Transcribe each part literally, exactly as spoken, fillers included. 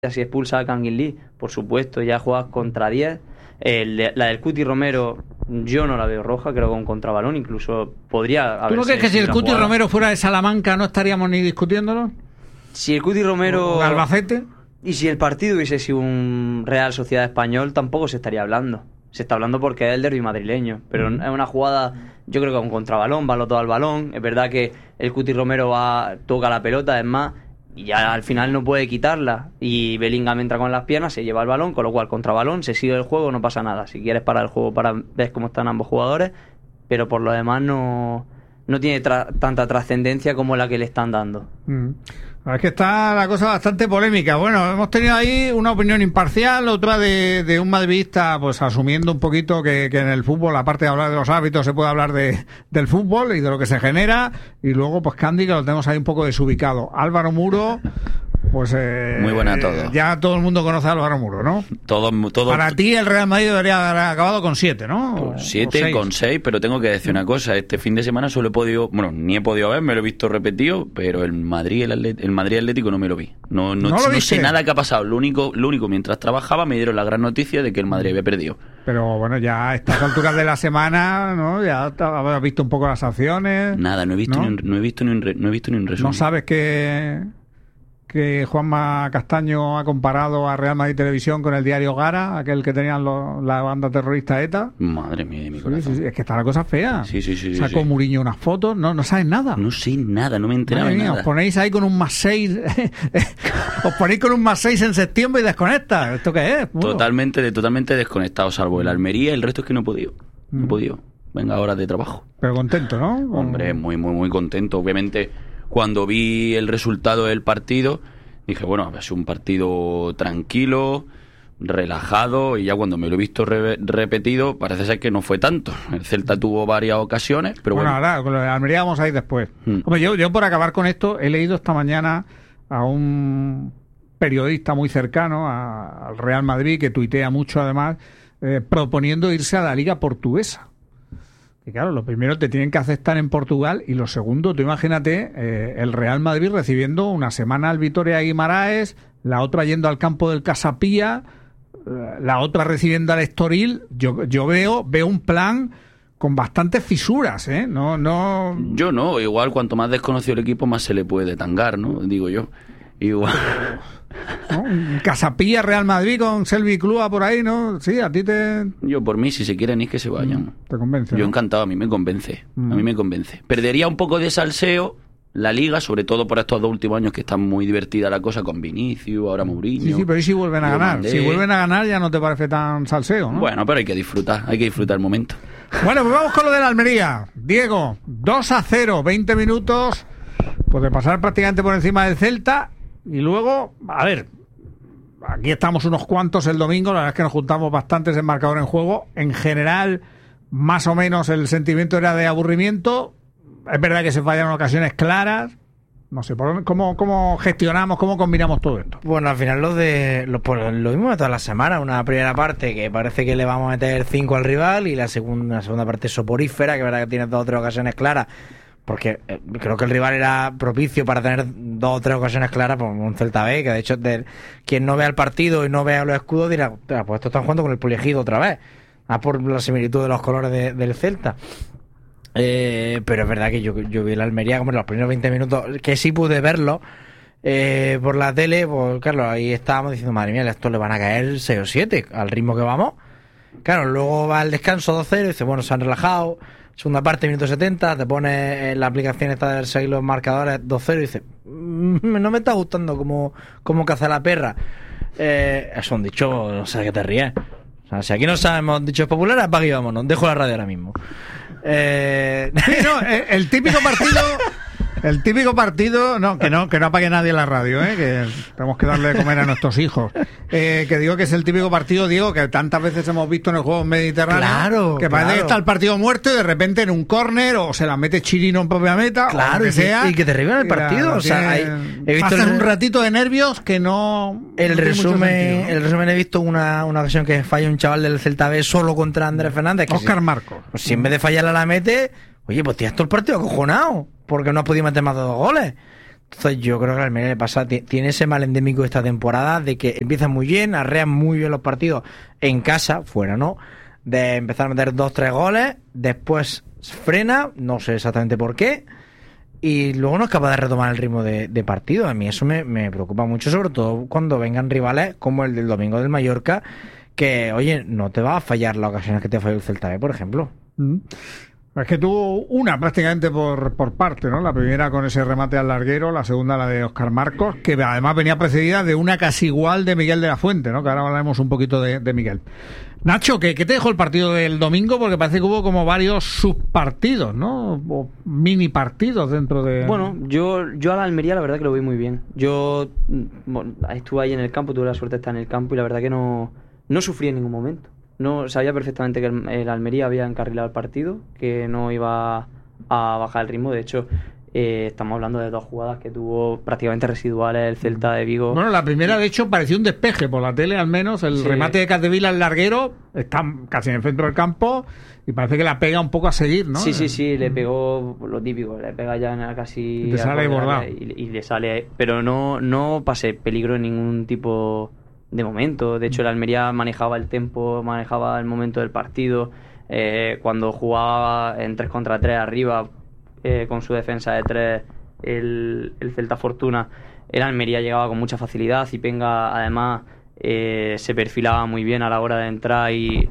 si expulsa a Kangin Lee, por supuesto, ya juegas contra diez. El, la del Cuti Romero yo no la veo roja, creo que un contrabalón incluso podría haber. ¿Tú no crees que si el Cuti jugada. Romero fuera de Salamanca no estaríamos ni discutiéndolo? Si el Cuti Romero... ¿O Albacete? Y si el partido hubiese sido un Real Sociedad Español, tampoco se estaría hablando. Se está hablando porque es el derbi madrileño, pero mm. es una jugada, yo creo que un contrabalón, va todo al balón. Es verdad que el Cuti Romero va, toca la pelota, es más, y ya al final no puede quitarla, y Bellingham entra con las piernas, se lleva el balón, con lo cual contrabalón, se sigue el juego, no pasa nada. Si quieres parar el juego para ver cómo están ambos jugadores, pero por lo demás no, no tiene tra- tanta trascendencia como la que le están dando. Mm. Es que está la cosa bastante polémica. Bueno, hemos tenido ahí una opinión imparcial, otra de, de un madridista, pues asumiendo un poquito que, que en el fútbol, aparte de hablar de los hábitos, se puede hablar de del fútbol y de lo que se genera, y luego pues Candy, que lo tenemos ahí un poco desubicado. Álvaro Muro, pues eh, muy buena a todos. Ya todo el mundo conoce a Álvaro Muro, ¿no? Todo, todo, Para ti el Real Madrid debería haber acabado con siete, ¿no? Pues siete, con seis, pero tengo que decir una cosa, este fin de semana solo he podido, bueno, ni he podido ver, me lo he visto repetido, pero el Madrid el, Atlet, el Madrid Atlético no me lo vi. No, no, no, no sé nada que ha pasado. Lo único, lo único, mientras trabajaba me dieron la gran noticia de que el Madrid había perdido. Pero bueno, ya a estas alturas de la semana, ¿no? Ya has visto un poco las acciones. Nada, no he visto, ¿no? Ni, un, no he visto ni un, no he visto ni un resumen. ¿No sabes que que Juanma Castaño ha comparado a Real Madrid Televisión con el diario Gara, aquel que tenían los, la banda terrorista ETA? Madre mía de mi corazón. Sí, sí, sí, es que está la cosa fea. Sí, sí, sí. Sacó sí. Mourinho unas fotos, no, no sabes nada. No sé nada, no me he enterado de nada. Os ponéis ahí con un más seis, os ponéis con un más seis en septiembre y desconectas. ¿Esto qué es? Muro? Totalmente, de, totalmente desconectado, salvo el Almería, el resto es que no he podido. No he podido. Venga, horas de trabajo. Pero contento, ¿no? Hombre, muy, muy, muy contento. Obviamente, cuando vi el resultado del partido, dije, bueno, ha sido un partido tranquilo, relajado, y ya cuando me lo he visto re- repetido, parece ser que no fue tanto. El Celta tuvo varias ocasiones, pero bueno. Bueno, ahora, con lo de Almería vamos a ir después. Hmm. Hombre, yo, yo por acabar con esto, he leído esta mañana a un periodista muy cercano a, al Real Madrid, que tuitea mucho además, eh, proponiendo irse a la Liga Portuguesa. Y claro, lo primero te tienen que aceptar en Portugal, y lo segundo, tú imagínate eh, el Real Madrid recibiendo una semana al Vitória Guimaraes, la otra yendo al campo del Casapía, la otra recibiendo al Estoril. Yo, yo veo, veo un plan con bastantes fisuras, ¿eh? No, no... Yo no, igual cuanto más desconocido el equipo, más se le puede tangar, ¿no? Digo yo. Igual... ¿No? Casapilla, Real Madrid con Selvi Clua por ahí, ¿no? Sí, a ti te... Yo por mí, si se quieren ir, que se vayan. ¿Te convence? Yo ¿no? encantado, a mí me convence. Mm. A mí me convence. Perdería un poco de salseo la Liga, sobre todo por estos dos últimos años que está muy divertida la cosa con Vinicius, ahora Mourinho. Sí, sí, pero ¿y si vuelven a ganar? Mandé. Si vuelven a ganar ya no te parece tan salseo, ¿no? Bueno, pero hay que disfrutar, hay que disfrutar el momento. Bueno, pues vamos con lo de la Almería. Diego, dos a cero, veinte minutos, pues de pasar prácticamente por encima del Celta, y luego, a ver... Aquí estamos unos cuantos el domingo, la verdad es que nos juntamos bastantes en marcador en juego. En general, más o menos el sentimiento era de aburrimiento. Es verdad que se fallaron ocasiones claras. No sé, ¿cómo, cómo gestionamos, cómo combinamos todo esto? Bueno, al final los de los, pues, lo mismo de todas las semanas. Una primera parte que parece que le vamos a meter cinco al rival, y la segunda, la segunda parte soporífera, que es verdad que tiene dos o tres ocasiones claras. Porque eh, creo que el rival era propicio para tener dos o tres ocasiones claras, por un Celta B, que de hecho de, quien no vea el partido y no vea los escudos dirá, pues esto están jugando con el Poliegido otra vez, a por la similitud de los colores de, del Celta. Eh, pero es verdad que yo, yo vi la Almería como en los primeros veinte minutos, que sí pude verlo eh, por la tele, pues claro, ahí estábamos diciendo, madre mía, esto le van a caer seis o siete al ritmo que vamos. Claro, luego va el descanso dos cero y dice, bueno, se han relajado. Segunda parte, minuto setenta, te pone en la aplicación esta de seguir los marcadores dos cero y dices, mmm, no me está gustando cómo, cómo caza la perra. Eh, es un dicho, no sé de qué te ríes. O sea, si aquí no sabemos dichos populares, apague y vámonos. Dejo la radio ahora mismo. Eh... Sí, no, el, el típico partido... El típico partido, no, que no, que no apague nadie la radio, ¿eh? Que tenemos que darle de comer a nuestros hijos. Eh, que digo que es el típico partido, Diego, que tantas veces hemos visto en el juego mediterráneo. Claro, que parece claro. que está el partido muerto y de repente en un córner o se la mete Chirino en propia meta. Claro, o lo que y, sea, y que te revivan el partido. La, o sea, hay, he visto el, un ratito de nervios que no. El no resumen, sentido, ¿no? el resumen he visto una, una ocasión que falla un chaval del Celta B solo contra Andrés Fernández. Que Óscar si, Marcos. Pues si en vez de fallarla la mete, oye, pues tienes todo el partido acojonado, porque no has podido meter más de dos goles. Entonces yo creo que al Almería le pasa, tiene ese mal endémico esta temporada de que empieza muy bien, arrean muy bien los partidos en casa, fuera no, de empezar a meter dos, tres goles, después frena, no sé exactamente por qué, y luego no es capaz de retomar el ritmo de, de partido. A mí eso me, me preocupa mucho, sobre todo cuando vengan rivales como el del domingo del Mallorca, que oye, no te va a fallar las ocasiones que te falló el Celta B, por ejemplo. Mm. Es que tuvo una prácticamente por, por parte, ¿no? La primera con ese remate al larguero, la segunda la de Óscar Marcos, que además venía precedida de una casi igual de Miguel de la Fuente, ¿no? Que ahora hablaremos un poquito de, de Miguel. Nacho, ¿qué, ¿qué te dejó el partido del domingo? Porque parece que hubo como varios subpartidos, ¿no? O mini partidos dentro de... Bueno, yo, yo a la Almería la verdad que lo vi muy bien. Yo bueno, estuve ahí en el campo, tuve la suerte de estar en el campo y la verdad que no, no sufrí en ningún momento. No sabía perfectamente que el, el Almería había encarrilado el partido, que no iba a bajar el ritmo. De hecho, eh, estamos hablando de dos jugadas que tuvo prácticamente residuales el Celta de Vigo. Bueno, la primera de hecho parecía un despeje por la tele, al menos el sí. remate de Capdevila al larguero está casi en el centro del campo y parece que la pega un poco a seguir, ¿no? Sí, sí, sí, le pegó lo típico, le pega ya en casi y te sale bordado y, y le sale, pero no no pasé peligro en ningún tipo de momento. De hecho, el Almería manejaba el tempo, manejaba el momento del partido. Eh, cuando jugaba en tres contra tres arriba, eh, con su defensa de tres, el, el Celta Fortuna, el Almería llegaba con mucha facilidad. Y Penga, además, eh, se perfilaba muy bien a la hora de entrar y,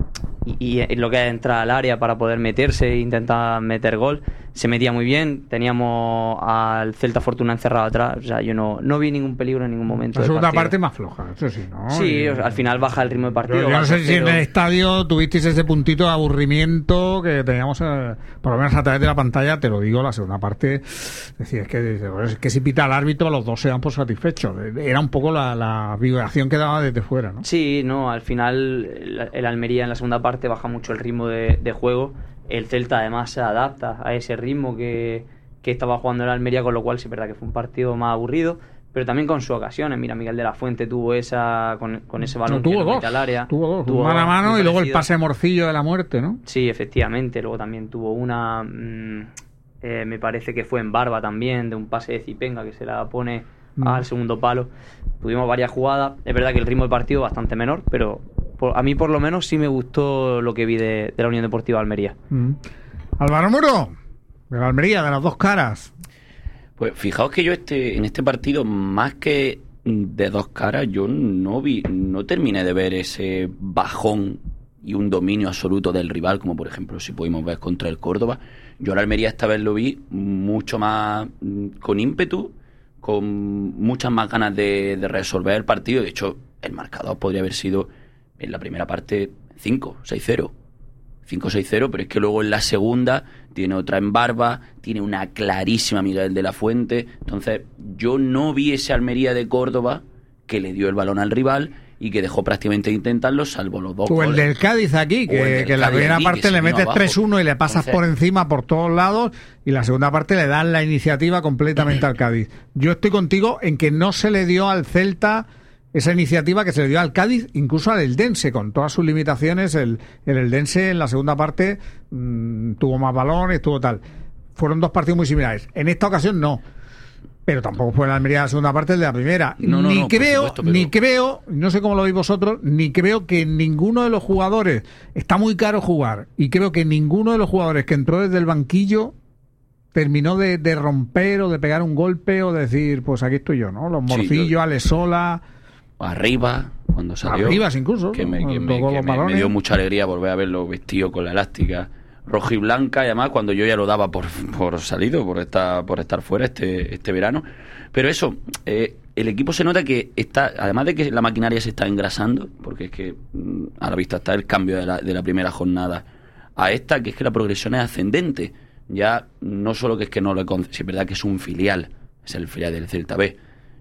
y, y lo que es entrar al área para poder meterse e intentar meter gol. Se metía muy bien, teníamos al Celta Fortuna encerrado atrás, o sea, yo no, no vi ningún peligro en ningún momento. La segunda parte más floja, eso sí, ¿no? Sí, y... al final baja el ritmo de partido. Yo, yo no sé si en el estadio tuvisteis ese puntito de aburrimiento que teníamos, eh, por lo menos a través de la pantalla, te lo digo, la segunda parte, es decir, es que, es que si pita el árbitro, los dos se dan por satisfechos. Era un poco la, la vibración que daba desde fuera, ¿no? Sí, no, al final el, el Almería en la segunda parte baja mucho el ritmo de, de juego. El Celta además se adapta a ese ritmo que, que estaba jugando el Almería, con lo cual sí es verdad que fue un partido más aburrido, pero también con sus ocasiones. Mira, Miguel de la Fuente tuvo esa con, con ese balón no, tuvo que dos, mete al área. Tuvo dos, tuvo mano a mano y luego el pase morcillo de la muerte, ¿no? Sí, efectivamente. Luego también tuvo una, mmm, eh, me parece que fue en Barba también, de un pase de Zipenga que se la pone mm. al segundo palo. Tuvimos varias jugadas. Es verdad que el ritmo del partido bastante menor, pero por, a mí por lo menos sí me gustó lo que vi de, de la Unión Deportiva Almería. Mm. Álvaro Muro, de la Almería, de las dos caras. Pues fijaos que yo este en este partido, más que de dos caras, yo no vi, no terminé de ver ese bajón y un dominio absoluto del rival, como por ejemplo si pudimos ver contra el Córdoba. Yo a la Almería esta vez lo vi mucho más con ímpetu, con muchas más ganas de, de resolver el partido. De hecho, el marcador podría haber sido en la primera parte cinco seis cero. cinco seis cero, pero es que luego en la segunda tiene otra en Barba, tiene una clarísima Miguel de la Fuente. Entonces, yo no vi ese Almería de Córdoba que le dio el balón al rival y que dejó prácticamente de intentarlo, salvo los dos o goles. el del Cádiz aquí, que, que en la primera aquí, parte le metes tres uno y le pasas Entonces, por encima por todos lados, y la segunda parte le dan la iniciativa completamente al Cádiz. Yo estoy contigo en que no se le dio al Celta esa iniciativa que se le dio al Cádiz, incluso al Eldense, con todas sus limitaciones. El, el Eldense en la segunda parte mmm, tuvo más balones, tuvo tal. Fueron dos partidos muy similares. En esta ocasión no. Pero tampoco fue la Almería de la segunda parte el de la primera. No, no, ni no, creo, supuesto, pero... ni creo, no sé cómo lo veis vosotros, ni creo que ninguno de los jugadores, está muy caro jugar, y creo que ninguno de los jugadores que entró desde el banquillo terminó de, de romper o de pegar un golpe o de decir, pues aquí estoy yo, ¿no? Los Morcillo, sí, yo... Alesola... Arriba, cuando salió. Arriba incluso. Que, me, que, me, que me, me dio mucha alegría volver a verlo vestido con la elástica roja y blanca, y además cuando yo ya lo daba por, por salido, por estar, por estar fuera este, este verano. Pero eso, eh, el equipo se nota que está, además de que la maquinaria se está engrasando, porque es que a la vista está el cambio de la, de la primera jornada a esta, que es que la progresión es ascendente. Ya no solo que es que no lo concede, si es verdad que es un filial, es el filial del Celta B,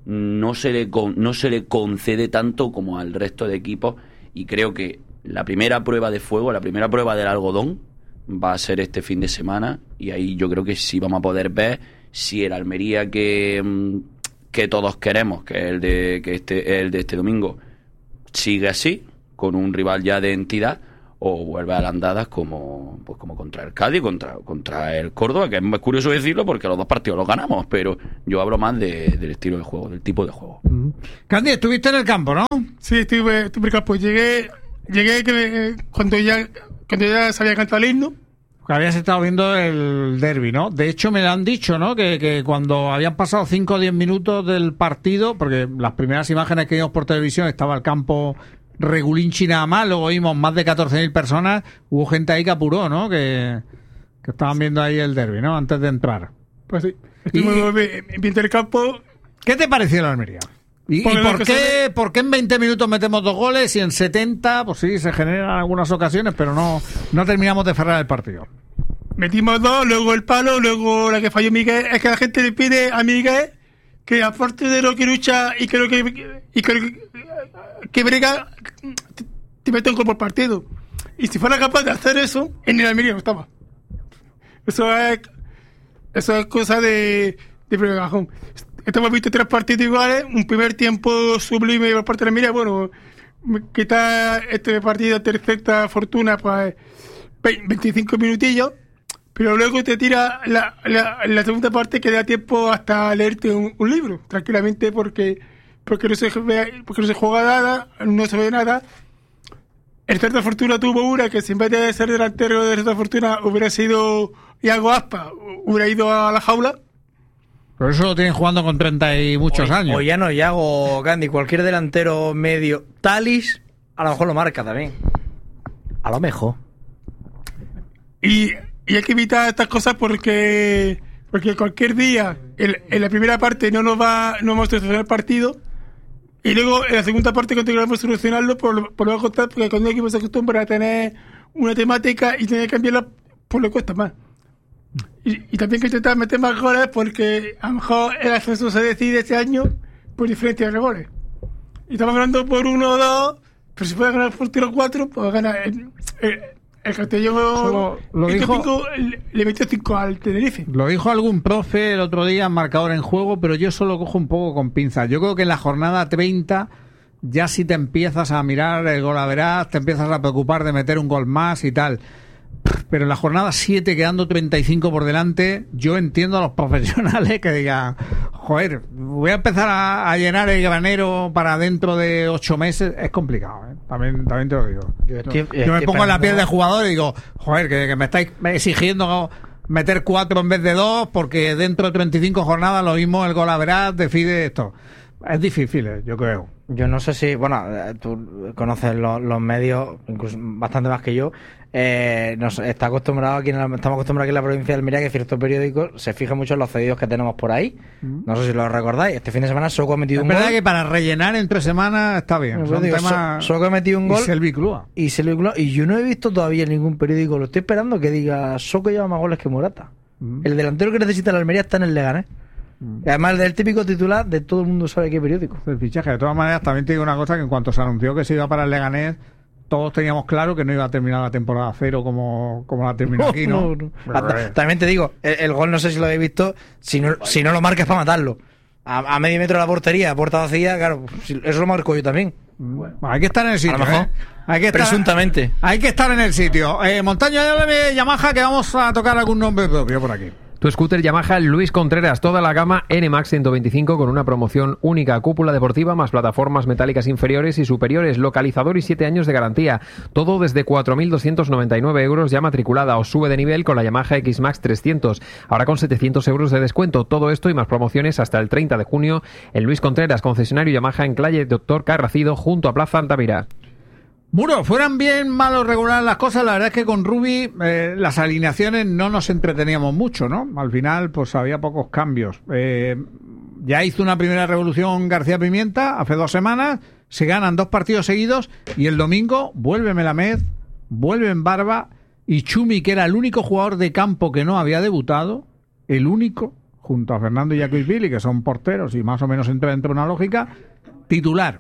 no se le con, no se le concede tanto como al resto de equipos, y creo que la primera prueba de fuego, la primera prueba del algodón va a ser este fin de semana, y ahí yo creo que sí vamos a poder ver si el Almería que, que todos queremos, que es el de que este el de este domingo, sigue así, con un rival ya de entidad, o vuelve a las andadas como pues como contra el Cádiz, contra, contra el Córdoba, que es más curioso decirlo porque los dos partidos los ganamos, pero yo hablo más de, del estilo de juego, del tipo de juego. Mm. Candy, estuviste en el campo, ¿no? Sí, estuve, estuve en el campo. Llegué, llegué que me, cuando ya cuando ya se había cantado el himno. Que habías estado viendo el derbi, ¿no? De hecho, me lo han dicho, ¿no? Que, que cuando habían pasado cinco o diez minutos del partido, porque las primeras imágenes que vimos por televisión estaba el campo regulinchi nada más, luego vimos más de catorce mil personas, hubo gente ahí que apuró, ¿no? Que, que estaban viendo ahí el derbi, ¿no? Antes de entrar. Pues sí, estuvimos viendo el campo. ¿Qué te pareció la Almería? ¿Y, y por, qué, por qué en veinte minutos metemos dos goles y en setenta, pues sí, se generan algunas ocasiones, pero no, no terminamos de cerrar el partido? Metimos dos, luego el palo, luego la que falló Miguel. Es que la gente le pide a Miguel que aparte de lo que lucha y que lo que, y que, que brega, te, te mete un gol por partido. Y si fuera capaz de hacer eso, en el Almería no estaba. Eso es, eso es cosa de, de primer cajón. Estamos visto tres partidos iguales, un primer tiempo sublime por parte de la Almería. Bueno, quizás este partido tercera fortuna, pues veinticinco minutillos, pero luego te tira la, la, la segunda parte que da tiempo hasta leerte un, un libro, tranquilamente, porque porque no se ve, porque no se juega nada, no se ve nada. El Cerda Fortuna tuvo una que, si en vez de ser delantero de Cerda Fortuna hubiera sido Iago Aspa, hubiera ido a la jaula. Pero eso lo tienen jugando con treinta y muchos o, años. O ya no, Iago, Candy, cualquier delantero medio. Talis, a lo mejor lo marca también. A lo mejor. Y, y hay que evitar estas cosas porque porque cualquier día, en, en la primera parte no nos va no vamos a solucionar el partido, y luego en la segunda parte continuamos a solucionarlo por, por lo bajo tal, porque cuando un equipo se acostumbra a tener una temática y tener que cambiarla, pues le cuesta más. Y, y también que intentar meter más goles, porque a lo mejor el ascenso se decide este año por diferencia de goles. Y estamos ganando por uno o dos, pero si puede ganar por tiro cuatro, pues gana el, el, el Castellón. Lo, lo el dijo, cinco, le metió cinco al Tenerife. Lo dijo algún profe el otro día, marcador en juego, pero yo solo cojo un poco con pinzas. Yo creo que en la jornada treinta ya si te empiezas a mirar el gol a verás, te empiezas a preocupar de meter un gol más y tal. Pero en la jornada siete, quedando treinta y cinco por delante, yo entiendo a los profesionales que digan, joder, voy a empezar a, a llenar el granero para dentro de ocho meses. Es complicado, ¿eh? También, también te lo digo. Yo, estoy, yo estoy me pongo en la piel de jugador y digo, joder, que, que me estáis exigiendo meter cuatro en vez de dos, porque dentro de treinta y cinco jornadas lo mismo el gol a verás decide esto. Es difícil, ¿eh? Yo creo. Yo no sé si, bueno, tú conoces los, los medios, incluso bastante más que yo. Eh, nos está acostumbrado aquí en la, estamos acostumbrados aquí en la provincia de Almería que ciertos periódicos se fijan mucho en los cedidos que tenemos por ahí. Mm. No sé si lo recordáis. Este fin de semana Soco ha metido es un gol. Es verdad que para rellenar entre semanas está bien. Son digo, temas... so, Soco ha metido un gol. Y Selvi Clua. Y Selvi Clua. Y yo no he visto todavía en ningún periódico, lo estoy esperando, que diga Soco lleva más goles que Morata. Mm. El delantero que necesita la Almería está en el Leganés. Y además del típico titular de todo el mundo sabe qué periódico. El fichaje. De todas maneras, también te digo una cosa, que en cuanto se anunció que se iba para el Leganés, todos teníamos claro que no iba a terminar la temporada cero como, como la terminó no, aquí, ¿no? no, no. A, también te digo, el, el gol no sé si lo habéis visto, si no, si no lo marcas para matarlo. A, a medio metro de la portería, puerta vacía, claro, eso lo marco yo también. Bueno, hay que estar en el sitio, a lo mejor, ¿eh? Hay que estar, presuntamente. Hay que estar en el sitio. Eh, Montaño, háblame Yamaha, que vamos a tocar algún nombre propio por aquí. Tu scooter Yamaha Luis Contreras, toda la gama N Max ciento veinticinco con una promoción única, cúpula deportiva más plataformas metálicas inferiores y superiores, localizador y siete años de garantía. Todo desde cuatro mil doscientos noventa y nueve euros ya matriculada, o sube de nivel con la Yamaha X Max trescientos, ahora con setecientos euros de descuento. Todo esto y más promociones hasta el treinta de junio en Luis Contreras, concesionario Yamaha en calle Doctor Carracido, junto a Plaza Altamira. Muro, fueran bien, mal o regular las cosas, la verdad es que con Rubi eh, las alineaciones no nos entreteníamos mucho, ¿no? Al final, pues había pocos cambios. Eh, ya hizo una primera revolución García Pimienta hace dos semanas, se ganan dos partidos seguidos y el domingo vuelve Melamed, vuelve en Barba y Chumi, que era el único jugador de campo que no había debutado, el único, junto a Fernando y Jacquisvili, que son porteros y más o menos entra dentro de una lógica, titular.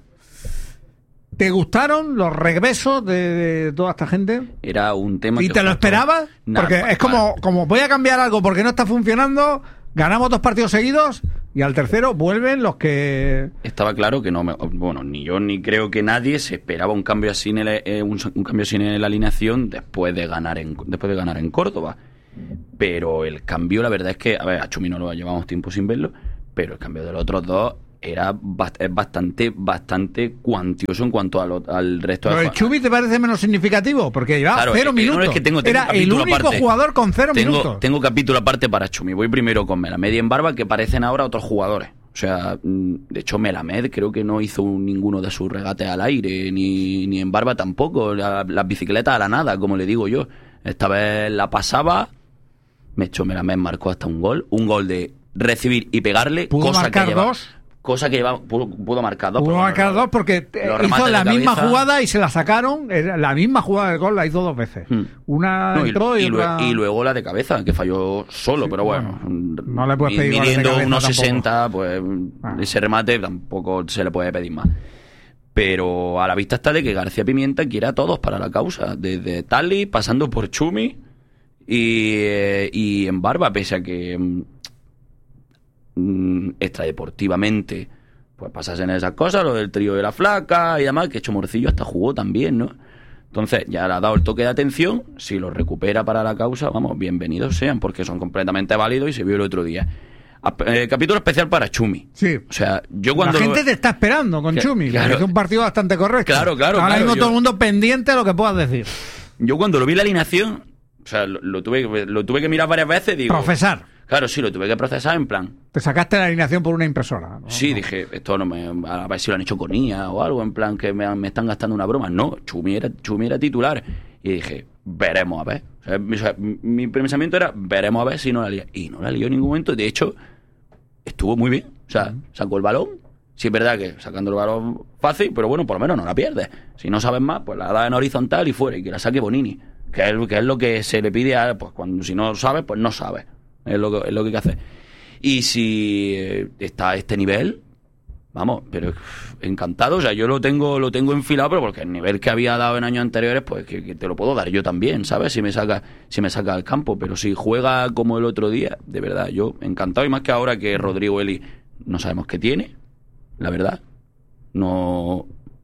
¿Te gustaron los regresos de, de toda esta gente? Era un tema... ¿Y te lo esperabas? Nah, porque para, es como, como voy a cambiar algo porque no está funcionando, ganamos dos partidos seguidos Y al tercero vuelven los que... Estaba claro que no me, bueno, ni yo ni creo que nadie se esperaba un cambio así en el, eh, un, un cambio así en la alineación después de ganar en después de ganar en Córdoba. Pero el cambio, la verdad es que, a ver, a Chumi no lo llevamos tiempo sin verlo, pero el cambio de los otros dos era bast- es bastante bastante cuantioso en cuanto a lo, al resto ¿Pero de el Chumi te parece menos significativo? Porque llevaba Claro, cero eh, minutos. no, es que tengo- tengo Era un el capítulo único aparte. jugador con cero tengo, minutos. Tengo capítulo aparte para Chumi. Voy primero con Melamed y en Barba, que parecen ahora otros jugadores. O sea, de hecho, Melamed creo que no hizo ninguno de sus regates al aire, ni, ni en Barba tampoco. La, las bicicletas a la nada, como le digo yo. Esta vez la pasaba, me echó Melamed, marcó hasta un gol. Un gol de recibir y pegarle. ¿Pudo cosa marcar que lleva, dos? Cosa que lleva, pudo, pudo marcar dos. Pudo pero marcar bueno, dos porque los hizo remates la de misma cabeza. jugada y se la sacaron. Era la misma jugada del gol la hizo dos veces. Hmm. Una No, y, entró y, y otra... lue- y luego la de cabeza, que falló solo, Sí, pero bueno. bueno, no le puedes mi- pedir goles de midiendo cabeza unos tampoco. sesenta, pues Ah. ese remate tampoco se le puede pedir más. Pero a la vista está de que García Pimienta quiere a todos para la causa, desde Tali, pasando por Chumi y, eh, y en Barba, pese a que mm, extradeportivamente pues pasasen esas cosas, lo del trío de la flaca y demás, que Chomorcillo hasta jugó también, ¿no? Entonces, ya le ha dado el toque de atención, si lo recupera para la causa, vamos, bienvenidos sean, porque son completamente válidos y se vio el otro día. A- eh, capítulo especial para Chumi. Sí. O sea, yo cuando... La lo- gente te está esperando con Que- Chumi. claro. Es un partido bastante correcto. Claro, claro, Ahora claro, mismo yo- todo el mundo pendiente a lo que puedas decir. Yo cuando lo vi en la alineación, o sea, lo, lo tuve, lo tuve que mirar varias veces, digo... Profesar. Claro, sí, lo tuve que procesar en plan... Te sacaste la alineación por una impresora, ¿no? Sí, No. dije, esto no me... A ver si lo han hecho con I A o algo, en plan que me, me están gastando una broma. No, Chumi era, Chumi era titular. Y dije, veremos a ver. O sea, mi, o sea, mi pensamiento era, veremos a ver si no la lía. Y no la lió en ningún momento. De hecho, estuvo muy bien. O sea, sacó el balón. Sí, es verdad que sacando el balón fácil, pero bueno, por lo menos no la pierdes. Si no sabes más, pues la da en horizontal y fuera. Y que la saque Bonini. Que es, que es lo que se le pide a... Pues cuando si no sabes, pues no sabes. Es lo que, es lo que hay que hacer. Y si eh, está a este nivel, vamos, pero uf, encantado. O sea, yo lo tengo lo tengo enfilado, pero porque el nivel que había dado en años anteriores, pues que, que te lo puedo dar yo también, ¿sabes? Si me saca si me saca al campo. Pero si juega como el otro día, de verdad, yo encantado. Y más que ahora que Rodrigo Eli no sabemos qué tiene, la verdad. No...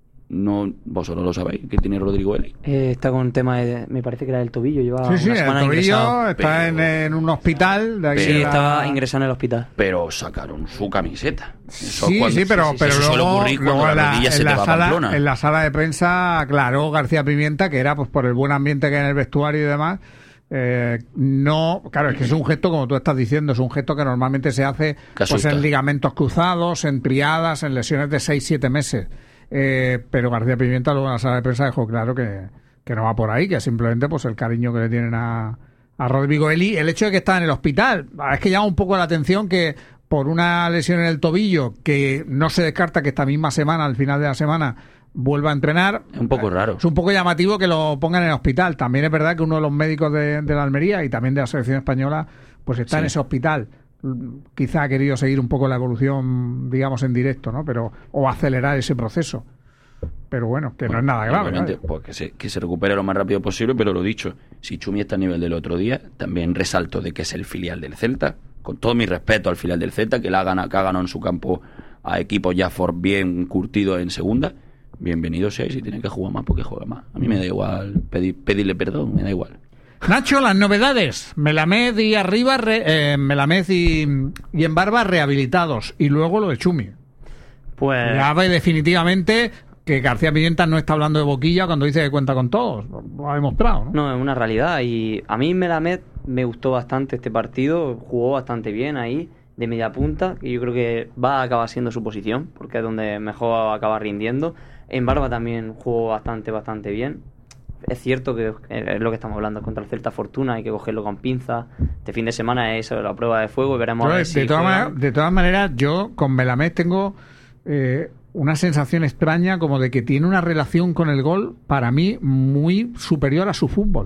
No, vosotros lo sabéis, que tiene Rodrigo Eli. Eh, está con un tema de... Me parece que era del tobillo. Lleva Sí, sí, una el semana tobillo ingresado. está en, Pero- en un hospital. De aquí Sí, de la- estaba ingresado en el hospital. Pero sacaron su camiseta. Eso Sí, cuando- sí, pero, sí, sí, pero eso suele luego, ocurrir cuando luego en, la la, rodilla se en te la va a sala, Pamplona. en la sala de prensa aclaró García Pimienta que era pues por el buen ambiente que hay en el vestuario y demás. Eh, no, claro, es que es un gesto, como tú estás diciendo, es un gesto que normalmente se hace Que pues asusta. en ligamentos cruzados, en triadas, en lesiones de seis siete meses. Eh, pero García Pimienta luego en la sala de prensa dejó claro que, que no va por ahí, que es simplemente pues el cariño que le tienen a, a Rodrigo Eli. El hecho de que está en el hospital, es que llama un poco la atención que por una lesión en el tobillo, que no se descarta que esta misma semana, al final de la semana, vuelva a entrenar. Es un poco raro. Es un poco llamativo que lo pongan en el hospital. También es verdad que uno de los médicos de, de la Almería y también de la selección española pues está Sí. en ese hospital. Quizá ha querido seguir un poco la evolución, digamos, en directo, ¿no? Pero o acelerar ese proceso. Pero bueno, que no es nada grave. Obviamente, ¿vale? pues que se, que se recupere lo más rápido posible, pero lo dicho, si Chumi está a nivel del otro día, también resalto de que es el filial del Celta, con todo mi respeto al filial del Celta, que, la ha ganado, que ha ganado en su campo a equipos ya for bien curtidos en segunda. Bienvenido sea, y si tiene que jugar más, porque juega más. A mí me da igual pedir, pedirle perdón, me da igual. Nacho, las novedades. Melamed y arriba, re- eh, Melamed y, y en Barba rehabilitados. Y luego lo de Chumi. Pues... Ya ve definitivamente que García Pimienta no está hablando de boquilla cuando dice que cuenta con todos. Lo ha demostrado, ¿no? No, es una realidad. Y a mí Melamed me gustó bastante este partido. Jugó bastante bien ahí, de media punta. Y yo creo que va a acabar siendo su posición, porque es donde mejor acaba rindiendo. En Barba también jugó bastante, bastante bien. Es cierto que es lo que estamos hablando contra el Celta Fortuna, hay que cogerlo con pinzas. Este fin de semana es eso, la prueba de fuego y veremos Yo, a ver de, si todas juegan. maneras, de todas maneras, yo con Melamed tengo eh, una sensación extraña como de que tiene una relación con el gol, para mí, muy superior a su fútbol.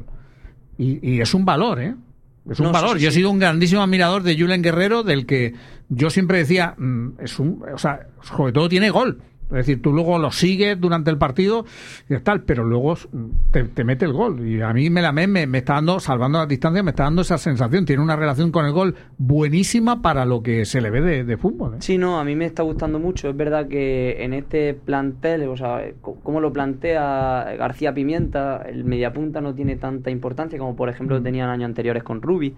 Y, y es un valor, ¿eh? Es un No, valor. sí, sí, yo he sí. sido un grandísimo admirador de Julen Guerrero, del que yo siempre decía, mm, es un, o sea, sobre todo tiene gol. Es decir, tú luego lo sigues durante el partido y tal, pero luego te, te mete el gol. Y a mí Melamed me, me está dando, salvando las distancias, me está dando esa sensación. Tiene una relación con el gol buenísima para lo que se le ve de, de fútbol, ¿eh? Sí, no, a mí me está gustando mucho. Es verdad que en este plantel, o sea, como lo plantea García Pimienta, el mediapunta no tiene tanta importancia como por ejemplo tenían años anteriores con Rubi,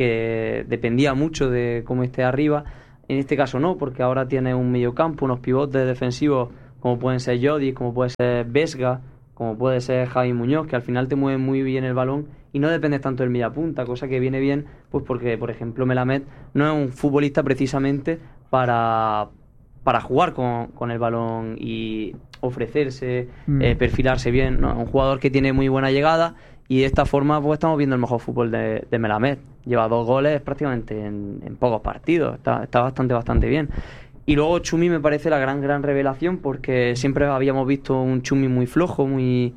que dependía mucho de cómo esté arriba. En este caso no, porque ahora tiene un mediocampo, unos pivotes defensivos como pueden ser Jodi, como puede ser Vesga, como puede ser Javi Muñoz, que al final te mueven muy bien el balón y no dependes tanto del mediapunta, cosa que viene bien, pues porque, por ejemplo, Melamed no es un futbolista precisamente para, para jugar con, con el balón y ofrecerse, mm. eh, perfilarse bien, ¿no? Un jugador que tiene muy buena llegada. Y de esta forma pues estamos viendo el mejor fútbol de, de Melamed. Lleva dos goles prácticamente en, en pocos partidos. Está, está bastante, bastante bien. Y luego Chumi me parece la gran, gran revelación porque siempre habíamos visto un Chumi muy flojo, muy...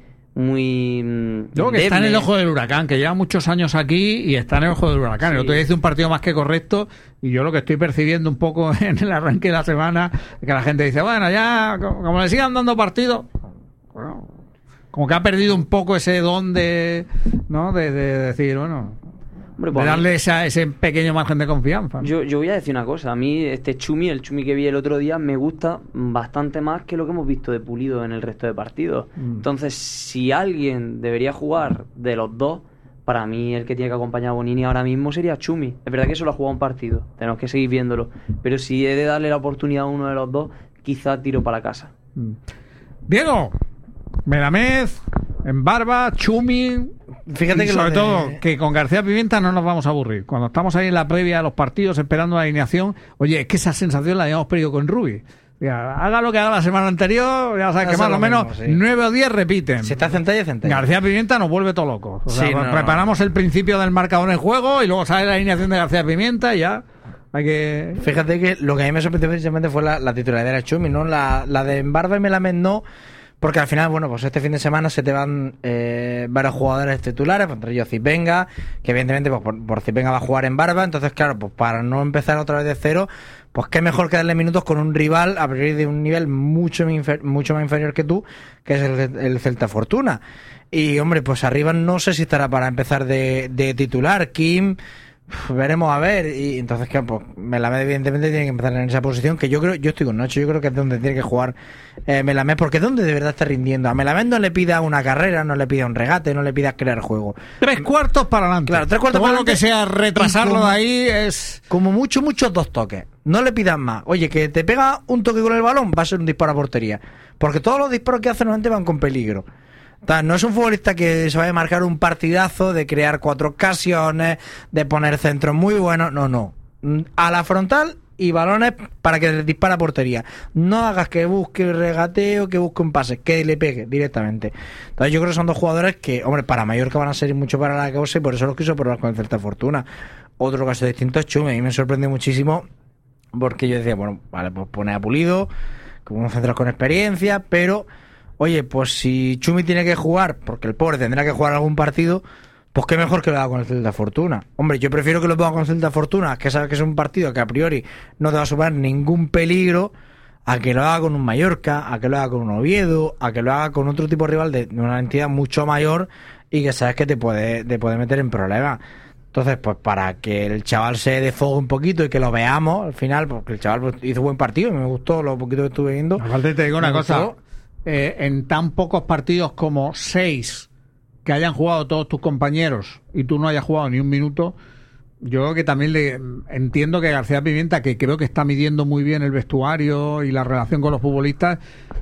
muy Luego que deble. Está en el ojo del huracán, que lleva muchos años aquí y está en el ojo del huracán. Sí. El otro día hizo un partido más que correcto y yo lo que estoy percibiendo un poco en el arranque de la semana es que la gente dice, bueno, ya, como le sigan dando partidos... Bueno, como que ha perdido un poco ese don de, ¿no? de, de decir, bueno, Hombre, pues de darle esa, ese pequeño margen de confianza, ¿no? Yo, yo voy a decir una cosa, a mí este Chumi, el Chumi que vi el otro día, me gusta bastante más que lo que hemos visto de Pulido en el resto de partidos. Mm. Entonces, si alguien debería jugar de los dos, para mí el que tiene que acompañar a Bonini ahora mismo sería Chumi. Es verdad que solo ha jugado un partido, tenemos que seguir viéndolo, pero si he de darle la oportunidad a uno de los dos, quizá tiro para la casa. Mm. Diego, Melamed, en Barba, Chumi. Fíjate y que sobre de... todo que con García Pimienta no nos vamos a aburrir. Cuando estamos ahí en la previa de los partidos esperando la alineación, oye, es que esa sensación la habíamos perdido con Rubi. Ya, haga lo que haga la semana anterior, ya sabes no que más o menos mismo, sí. nueve o diez repiten. Se está centella y centella. García Pimienta nos vuelve todo locos. O sea, sí, no, preparamos no. el principio del marcador en juego y luego sale la alineación de García Pimienta y ya. Hay que... Fíjate que lo que a mí me sorprendió precisamente fue la, la titularidad de Chumi, ¿no? La, la de Barba y Melamed no. Porque al final, bueno, pues este fin de semana se te van eh, varios jugadores titulares, entre ellos Zipenga, que evidentemente pues, por, por Zipenga va a jugar en Barba, entonces claro, pues para no empezar otra vez de cero, pues qué mejor que darle minutos con un rival a priori de un nivel mucho, infer- mucho más inferior que tú, que es el, el Celta Fortuna. Y hombre, pues arriba no sé si estará para empezar de, de titular, Kim... Veremos a ver, y entonces que pues Melamed evidentemente tiene que empezar en esa posición que yo creo, yo estoy con Nacho, yo creo que es donde tiene que jugar eh, Melamed, porque es donde de verdad está rindiendo. A Melamed no le pida una carrera, no le pida un regate, no le pida crear juego. Tres cuartos para adelante. Claro, tres cuartos Todo para lo adelante. que sea retrasarlo como, de ahí es... Como mucho, muchos dos toques. No le pidas más. Oye, que te pega un toque con el balón, va a ser un disparo a portería. Porque todos los disparos que hace normalmente van con peligro. No es un futbolista que se vaya a marcar un partidazo de crear cuatro ocasiones, de poner centros muy buenos. No, no. A la frontal y balones para que le dispara a portería. No hagas que busque regateo, que busque un pase, que le pegue directamente. Entonces yo creo que son dos jugadores que, hombre, para Mallorca van a ser mucho para la causa y por eso los quiso probar con el Celta Fortuna. Otro caso distinto es Chumi. A mí me sorprendió muchísimo porque yo decía, bueno, vale, pues pone a Pulido, como un central con experiencia, pero... Oye, pues si Chumi tiene que jugar, porque el pobre tendrá que jugar algún partido, pues qué mejor que lo haga con el Celta Fortuna. Hombre, yo prefiero que lo ponga con el Celta Fortuna, que sabes que es un partido que a priori no te va a suponer ningún peligro, a que lo haga con un Mallorca, a que lo haga con un Oviedo, a que lo haga con otro tipo de rival de una entidad mucho mayor y que sabes que te puede, te puede meter en problemas. Entonces, pues para que el chaval se desfogue un poquito y que lo veamos al final, porque el chaval pues, hizo buen partido, me gustó lo poquito que estuve viendo. Aparte te digo una cosa... Eh, en tan pocos partidos como seis que hayan jugado todos tus compañeros y tú no hayas jugado ni un minuto, yo creo que también le entiendo que García Pimienta, que creo que está midiendo muy bien el vestuario y la relación con los futbolistas,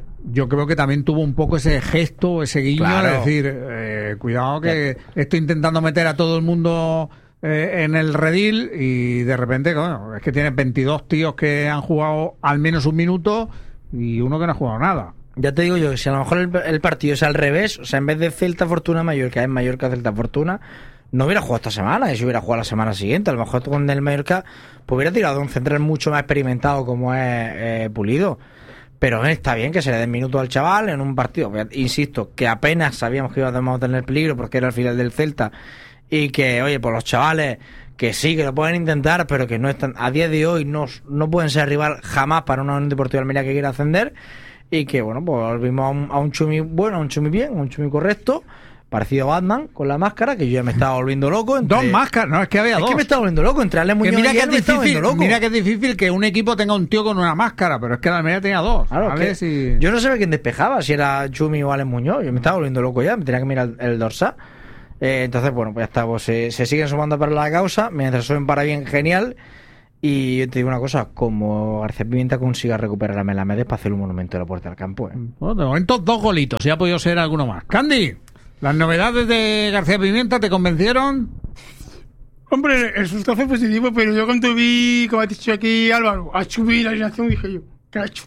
yo creo que también tuvo un poco ese gesto, ese guiño, claro. De decir, eh, cuidado que claro. Estoy intentando meter a todo el mundo eh, en el redil y de repente, bueno, es que tienes veintidós tíos que han jugado al menos un minuto y uno que no ha jugado nada. Ya te digo yo, si a lo mejor el, el partido es al revés, o sea, en vez de Celta Fortuna Mallorca, es Mallorca Celta Fortuna, no hubiera jugado esta semana, y si hubiera jugado la semana siguiente, a lo mejor con el Mallorca, pues hubiera tirado un central mucho más experimentado como es eh, Pulido. Pero está bien que se le den minutos al chaval en un partido, insisto, que apenas sabíamos que íbamos a tener peligro porque era el final del Celta, y que, oye, pues los chavales que sí, que lo pueden intentar, pero que no están, a día de hoy no, no pueden ser rival jamás para una Unión Deportiva Almería que quiera ascender. y que, bueno, pues vimos a un, a un Chumi bueno, a un Chumi bien, a un Chumi correcto, parecido a Batman, con la máscara, que yo ya me estaba volviendo loco. Entre... Dos máscaras, no, es que había es dos. Es que me estaba volviendo loco, entre Ale Muñoz mira y que él es me estaba difícil, volviendo loco. mira que es difícil que un equipo tenga un tío con una máscara, pero es que la Almería tenía dos. Claro, ¿vale? que Si... yo no sabía quién despejaba, si era Chumi o Ale Muñoz, yo me estaba volviendo loco ya, me tenía que mirar el, el dorsal. Eh, entonces, bueno, pues ya está, pues, se, se siguen sumando para la causa, mientras suben para bien, genial. Y yo te digo una cosa, como García Pimienta consiga recuperar a Melamedes para hacer un monumento de la puerta del campo, ¿eh? Bueno, de momento dos golitos, ya ha podido ser alguno más. Candy, ¿las novedades de García Pimienta te convencieron? Hombre, el resultado fue positivo, pero yo cuando vi, como ha dicho aquí Álvaro, a Chumi la alineación, dije yo, ¿qué ha hecho?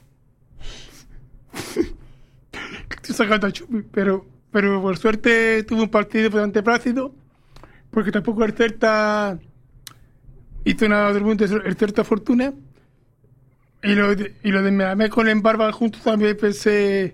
¿Qué estoy sacando a Chumi? Pero, pero por suerte tuvo un partido bastante plácido, porque tampoco el Celta hizo nada del mundo, el Celta Fortuna. Y lo de, y lo de Melamed con el Barba juntos también pensé,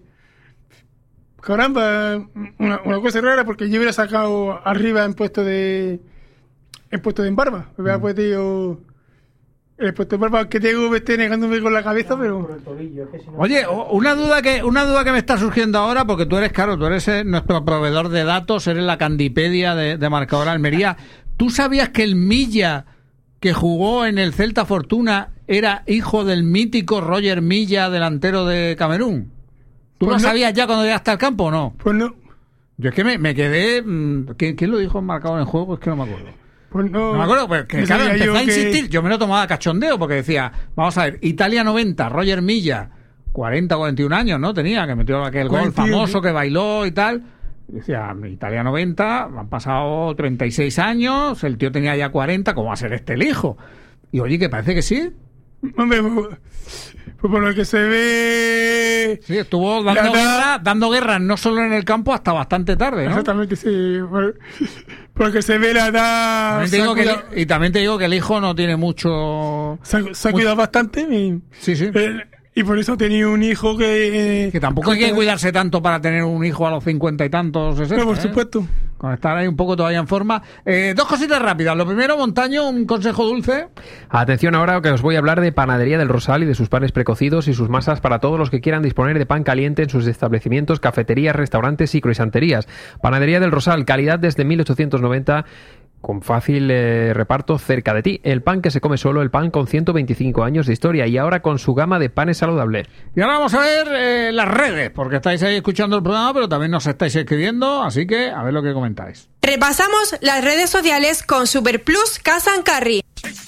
caramba, una, una cosa rara, porque yo hubiera sacado arriba en puesto de en puesto de Barba. Me hubiera puesto el puesto de Barba, que Diego me esté negándome con la cabeza, pero... Oye, una duda que una duda que me está surgiendo ahora, porque tú eres, claro, tú eres eh, nuestro proveedor de datos, eres la Candipedia de, de Marcador Almería. ¿Tú sabías que el Milla, que jugó en el Celta Fortuna, era hijo del mítico Roger Milla, delantero de Camerún? ¿Tú Pues lo no. sabías ya cuando llegaste al campo o no? Pues no, Yo es que me, me quedé... mmm, ¿quién, quién lo dijo en Marcador en Juego? Es que no me acuerdo. pues no... No me acuerdo, pues que no claro, sabía empezó yo a que- insistir. Yo me lo tomaba a cachondeo porque decía, vamos a ver, Italia noventa, Roger Milla, cuarenta, cuarenta y un años, ¿no? Tenía, que metió aquel gol cuarenta y uno, famoso sí. que bailó y tal. Y decía, Italia noventa, han pasado treinta y seis años, el tío tenía ya cuarenta, ¿cómo va a ser este el hijo? Y oye, que parece que sí. Hombre, pues, pues por lo que se ve... Sí, estuvo dando La- guerra, dando guerra no solo en el campo hasta bastante tarde, ¿no? Exactamente, sí. Por, por lo que se ve la edad... También te Se ha digo que cuidado, el- y también te digo que el hijo no tiene mucho... se ha- se ha cuidado bastante. Y, Sí, sí. eh, y por eso ha tenido un hijo que... Que tampoco hay que cuidarse tanto para tener un hijo a los cincuenta y tantos, sesenta, No, por ¿eh? supuesto. Con estar ahí un poco todavía en forma. Eh, dos cositas rápidas. Lo primero, Montaño, un consejo dulce. Atención ahora que os voy a hablar de Panadería del Rosal y de sus panes precocidos y sus masas para todos los que quieran disponer de pan caliente en sus establecimientos, cafeterías, restaurantes y croissanterías. Panadería del Rosal, calidad desde mil ochocientos noventa, con fácil eh, reparto cerca de ti. El pan que se come solo, el pan con ciento veinticinco años de historia y ahora con su gama de panes saludables. Y ahora vamos a ver eh, las redes, porque estáis ahí escuchando el programa, pero también nos estáis escribiendo, así que a ver lo que comentáis. Repasamos las redes sociales con Superplus Casa and Carry.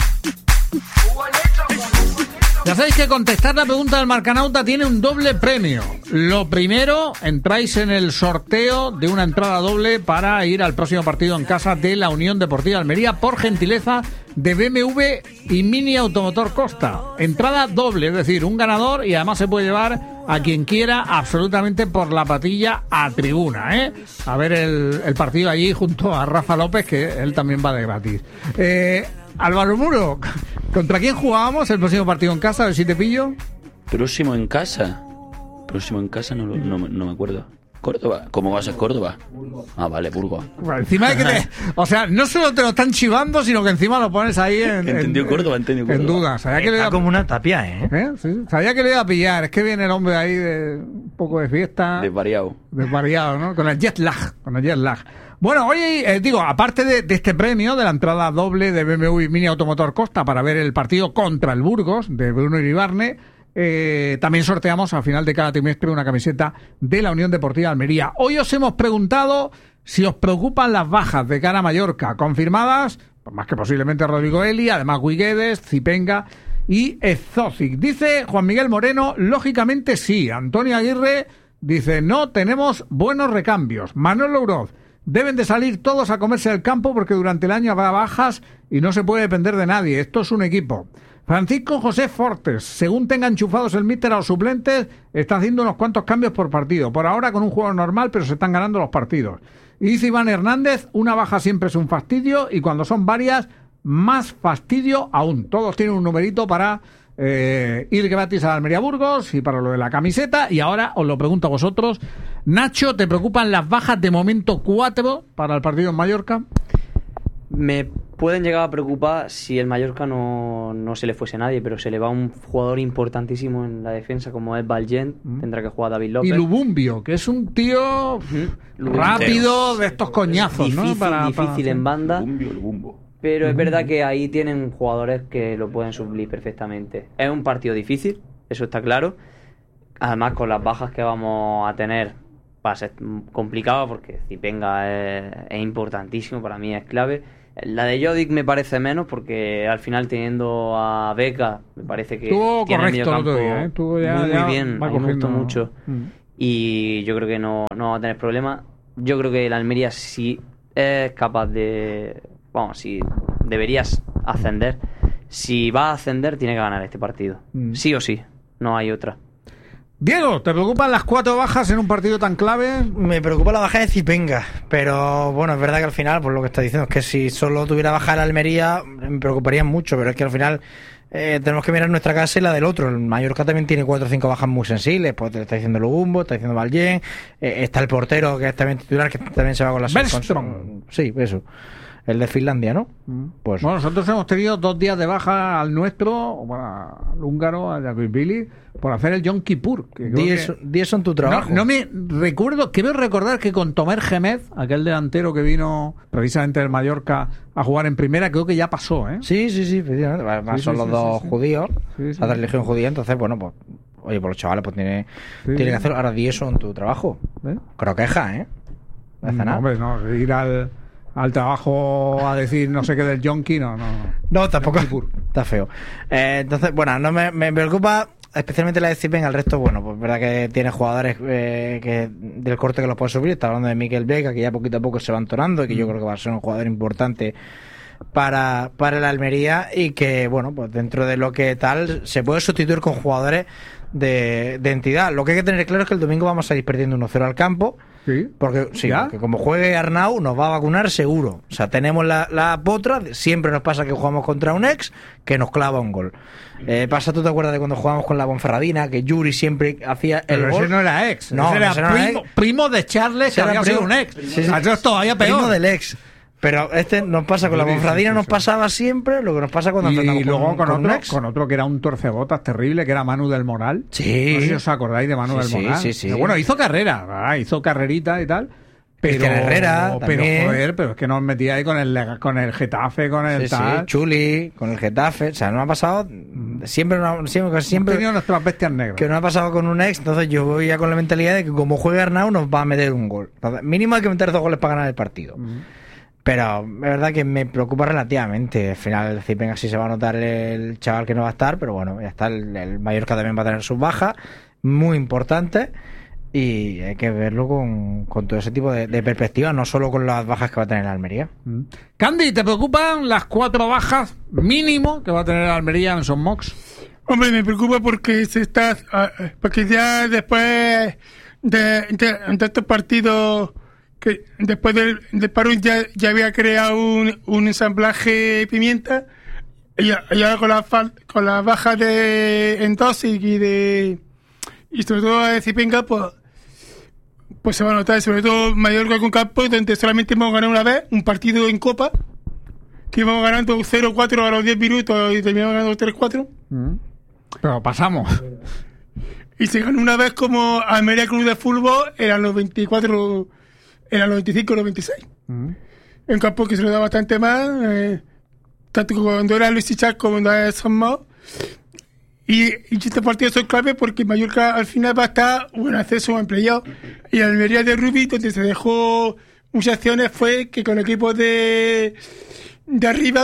Ya sabéis que contestar la pregunta del Marcanauta tiene un doble premio. Lo primero, entráis en el sorteo de una entrada doble para ir al próximo partido en casa de la Unión Deportiva Almería por gentileza de B M W y Mini Automotor Costa. Entrada doble, es decir, un ganador y además se puede llevar a quien quiera absolutamente por la patilla a tribuna, ¿eh? A ver el, el partido allí junto a Rafa López, que él también va de gratis. Eh, Álvaro Muro, ¿contra quién jugábamos el próximo partido en casa? A ver si te pillo. Próximo en casa. Próximo en casa no, lo- no, me- no me acuerdo. Córdoba. ¿Cómo va a ser Córdoba? Ah, vale, Burgos. Bueno, encima de que te, o sea, no solo te lo están chivando, sino que encima lo pones ahí en, Entendió en- Córdoba, entendió en Córdoba. duda. Sabía que, le Está iba, como una tapia, ¿eh? ¿eh? Sí, sabía que le iba a pillar. Es que viene el hombre ahí de un poco de fiesta. Desvariado. Desvariado, ¿no? Con el jet lag, con el jet lag. Bueno, oye, eh, digo, aparte de, de este premio, de la entrada doble de B M W y Mini Automotor Costa para ver el partido contra el Burgos, de Bruno Iribarne, eh, también sorteamos al final de cada trimestre una camiseta de la Unión Deportiva Almería. Hoy os hemos preguntado si os preocupan las bajas de cara a Mallorca, confirmadas, pues más que posiblemente Rodrigo Eli, además Guiguedes, Zipenga y Ezozic. Dice Juan Miguel Moreno, lógicamente sí. Antonio Aguirre dice, no tenemos buenos recambios. Manuel Louroz, deben de salir todos a comerse el campo porque durante el año habrá bajas y no se puede depender de nadie. Esto es un equipo. Francisco José Fortes, según tenga enchufados el míster a los suplentes, está haciendo unos cuantos cambios por partido. Por ahora con un juego normal, pero se están ganando los partidos. Y dice Iván Hernández, una baja siempre es un fastidio y cuando son varias, más fastidio aún. Todos tienen un numerito para eh, ir gratis a Almería Burgos y para lo de la camiseta. Y ahora os lo pregunto a vosotros. Nacho, ¿te preocupan las bajas de momento cuatro para el partido en Mallorca? Me pueden llegar a preocupar si el Mallorca no, no se le fuese nadie, pero se le va un jugador importantísimo en la defensa como es Valgent, mm. tendrá que jugar David López. Y Lubumbio, que es un tío mm. rápido de estos coñazos, difícil, ¿no? Para, difícil para... en banda. Lubumbio, Lubumbo. Pero es verdad que ahí tienen jugadores que lo pueden suplir perfectamente. Es un partido difícil, eso está claro. Además, con las bajas que vamos a tener, va a ser complicado porque Zipenga es, es importantísimo, para mí es clave. La de Jodic me parece menos porque al final teniendo a Beca me parece que Estuvo tiene el mediocampo ¿eh? Estuvo ya, muy, ya muy bien, a mí me gustó mucho mm. y yo creo que no, no va a tener problema. Yo creo que el Almería sí es capaz de, vamos, si deberías ascender, si va a ascender tiene que ganar este partido, mm. sí o sí, no hay otra. Diego, ¿te preocupan las cuatro bajas en un partido tan clave? Me preocupa la baja de Zipenga, pero bueno, es verdad que al final, pues lo que está diciendo es que si solo tuviera baja el Almería, me preocuparía mucho, pero es que al final eh, tenemos que mirar nuestra casa y la del otro. El Mallorca también tiene cuatro o cinco bajas muy sensibles, pues te está diciendo Lubumbo, está diciendo Valgent, eh, está el portero que es también titular, que también se va con la Bergström. Sí, eso. El de Finlandia, ¿no? Pues bueno, nosotros hemos tenido dos días de baja al nuestro, bueno, al húngaro, a Jakubili, por hacer el Yom Kippur. diez son tu trabajo. No, no me recuerdo, quiero recordar que con Tomer Gémez, aquel delantero que vino precisamente del Mallorca a jugar en primera, creo que ya pasó, ¿eh? Sí, sí, sí, precisamente. Además sí, son sí, los sí, dos sí, judíos, sí, sí. La religión judía, entonces, bueno, pues, oye, pues los chavales, pues tiene, sí. tiene que hacer ahora diez son tu trabajo. ¿Eh? Creo que queja, ¿eh? No, no, hombre, no, ir al... al trabajo a decir no sé qué del yonki, no, no. No, tampoco. Está feo. Eh, entonces, bueno, no me, me preocupa especialmente la de Zipenga. El resto, bueno, pues verdad que tiene jugadores eh, que del corte que los puede subir. Está hablando de Mikel Beca, que ya poquito a poco se va entonando y que yo creo que va a ser un jugador importante para, para el Almería y que, bueno, pues dentro de lo que tal, se puede sustituir con jugadores de, de entidad. Lo que hay que tener claro es que el domingo vamos a ir perdiendo uno cero al campo. Sí, porque sí, porque como juegue Arnau nos va a vacunar seguro. O sea, tenemos la, la potra, siempre nos pasa que jugamos contra un ex que nos clava un gol. Eh, pasa, ¿tú te acuerdas de cuando jugábamos con la Ponferradina? Que Yuri siempre hacía el Pero gol. Ese no era ex, no, ese era, ese no primo, era ex. primo de Charles, que había sido un ex. Sí, sí. Eso es todavía peor. Primo del ex. Pero este nos pasa con la Ponferradina, nos pasaba siempre lo que nos pasa cuando y enfrentamos luego con, con, con otro, ex. con otro que era un torcebotas terrible, que era Manu del Moral. Sí. No sé si os acordáis de Manu sí, del Moral. Sí, sí, sí. Pero bueno, hizo carrera, ¿verdad? Hizo carrerita y tal. Pero, Herrera, pero también. joder, pero es que nos metía ahí con el con el Getafe, con el sí, tal. Sí, Chuli, con el Getafe, o sea, no ha pasado siempre, una, siempre, siempre hemos tenido nuestras bestias negras. Que no ha pasado con un ex, entonces yo voy ya con la mentalidad de que como juegue Arnau nos va a meter un gol. Entonces, mínimo hay que meter dos goles para ganar el partido. Uh-huh. Pero es verdad que me preocupa relativamente. Al final el Zipenga sí se va a notar el chaval que no va a estar, pero bueno, ya está, el, el Mallorca también va a tener sus bajas, muy importantes. Y hay que verlo con, con todo ese tipo de, de perspectivas, no solo con las bajas que va a tener la Almería. Mm. Candy, ¿te preocupan las cuatro bajas mínimo que va a tener la Almería en Son Mox? Hombre, me preocupa porque se está, porque ya después de, de, de estos partidos, que después del, del parón ya, ya había creado un, un ensamblaje pimienta, y ahora con la con las bajas de Endosic y de y sobre todo de Zipenga, pues pues se va a notar, sobre todo Mallorca con Campos, donde solamente hemos ganado una vez un partido en Copa, que íbamos ganando cero cuatro a los diez minutos y terminamos ganando tres cuatro. Mm. Pero pasamos. Y se ganó una vez como Almería Club de Fútbol, eran los veinticuatro, eran los veinticinco o los veintiséis. Mm. En Campos que se lo da bastante más, eh, tanto cuando era Luis Ichak como cuando era Son Mox. Y, y estos partidos son clave porque Mallorca al final va a estar en acceso en playoff. Y Almería de Rubí, donde se dejó muchas acciones, fue que con equipos de, de arriba,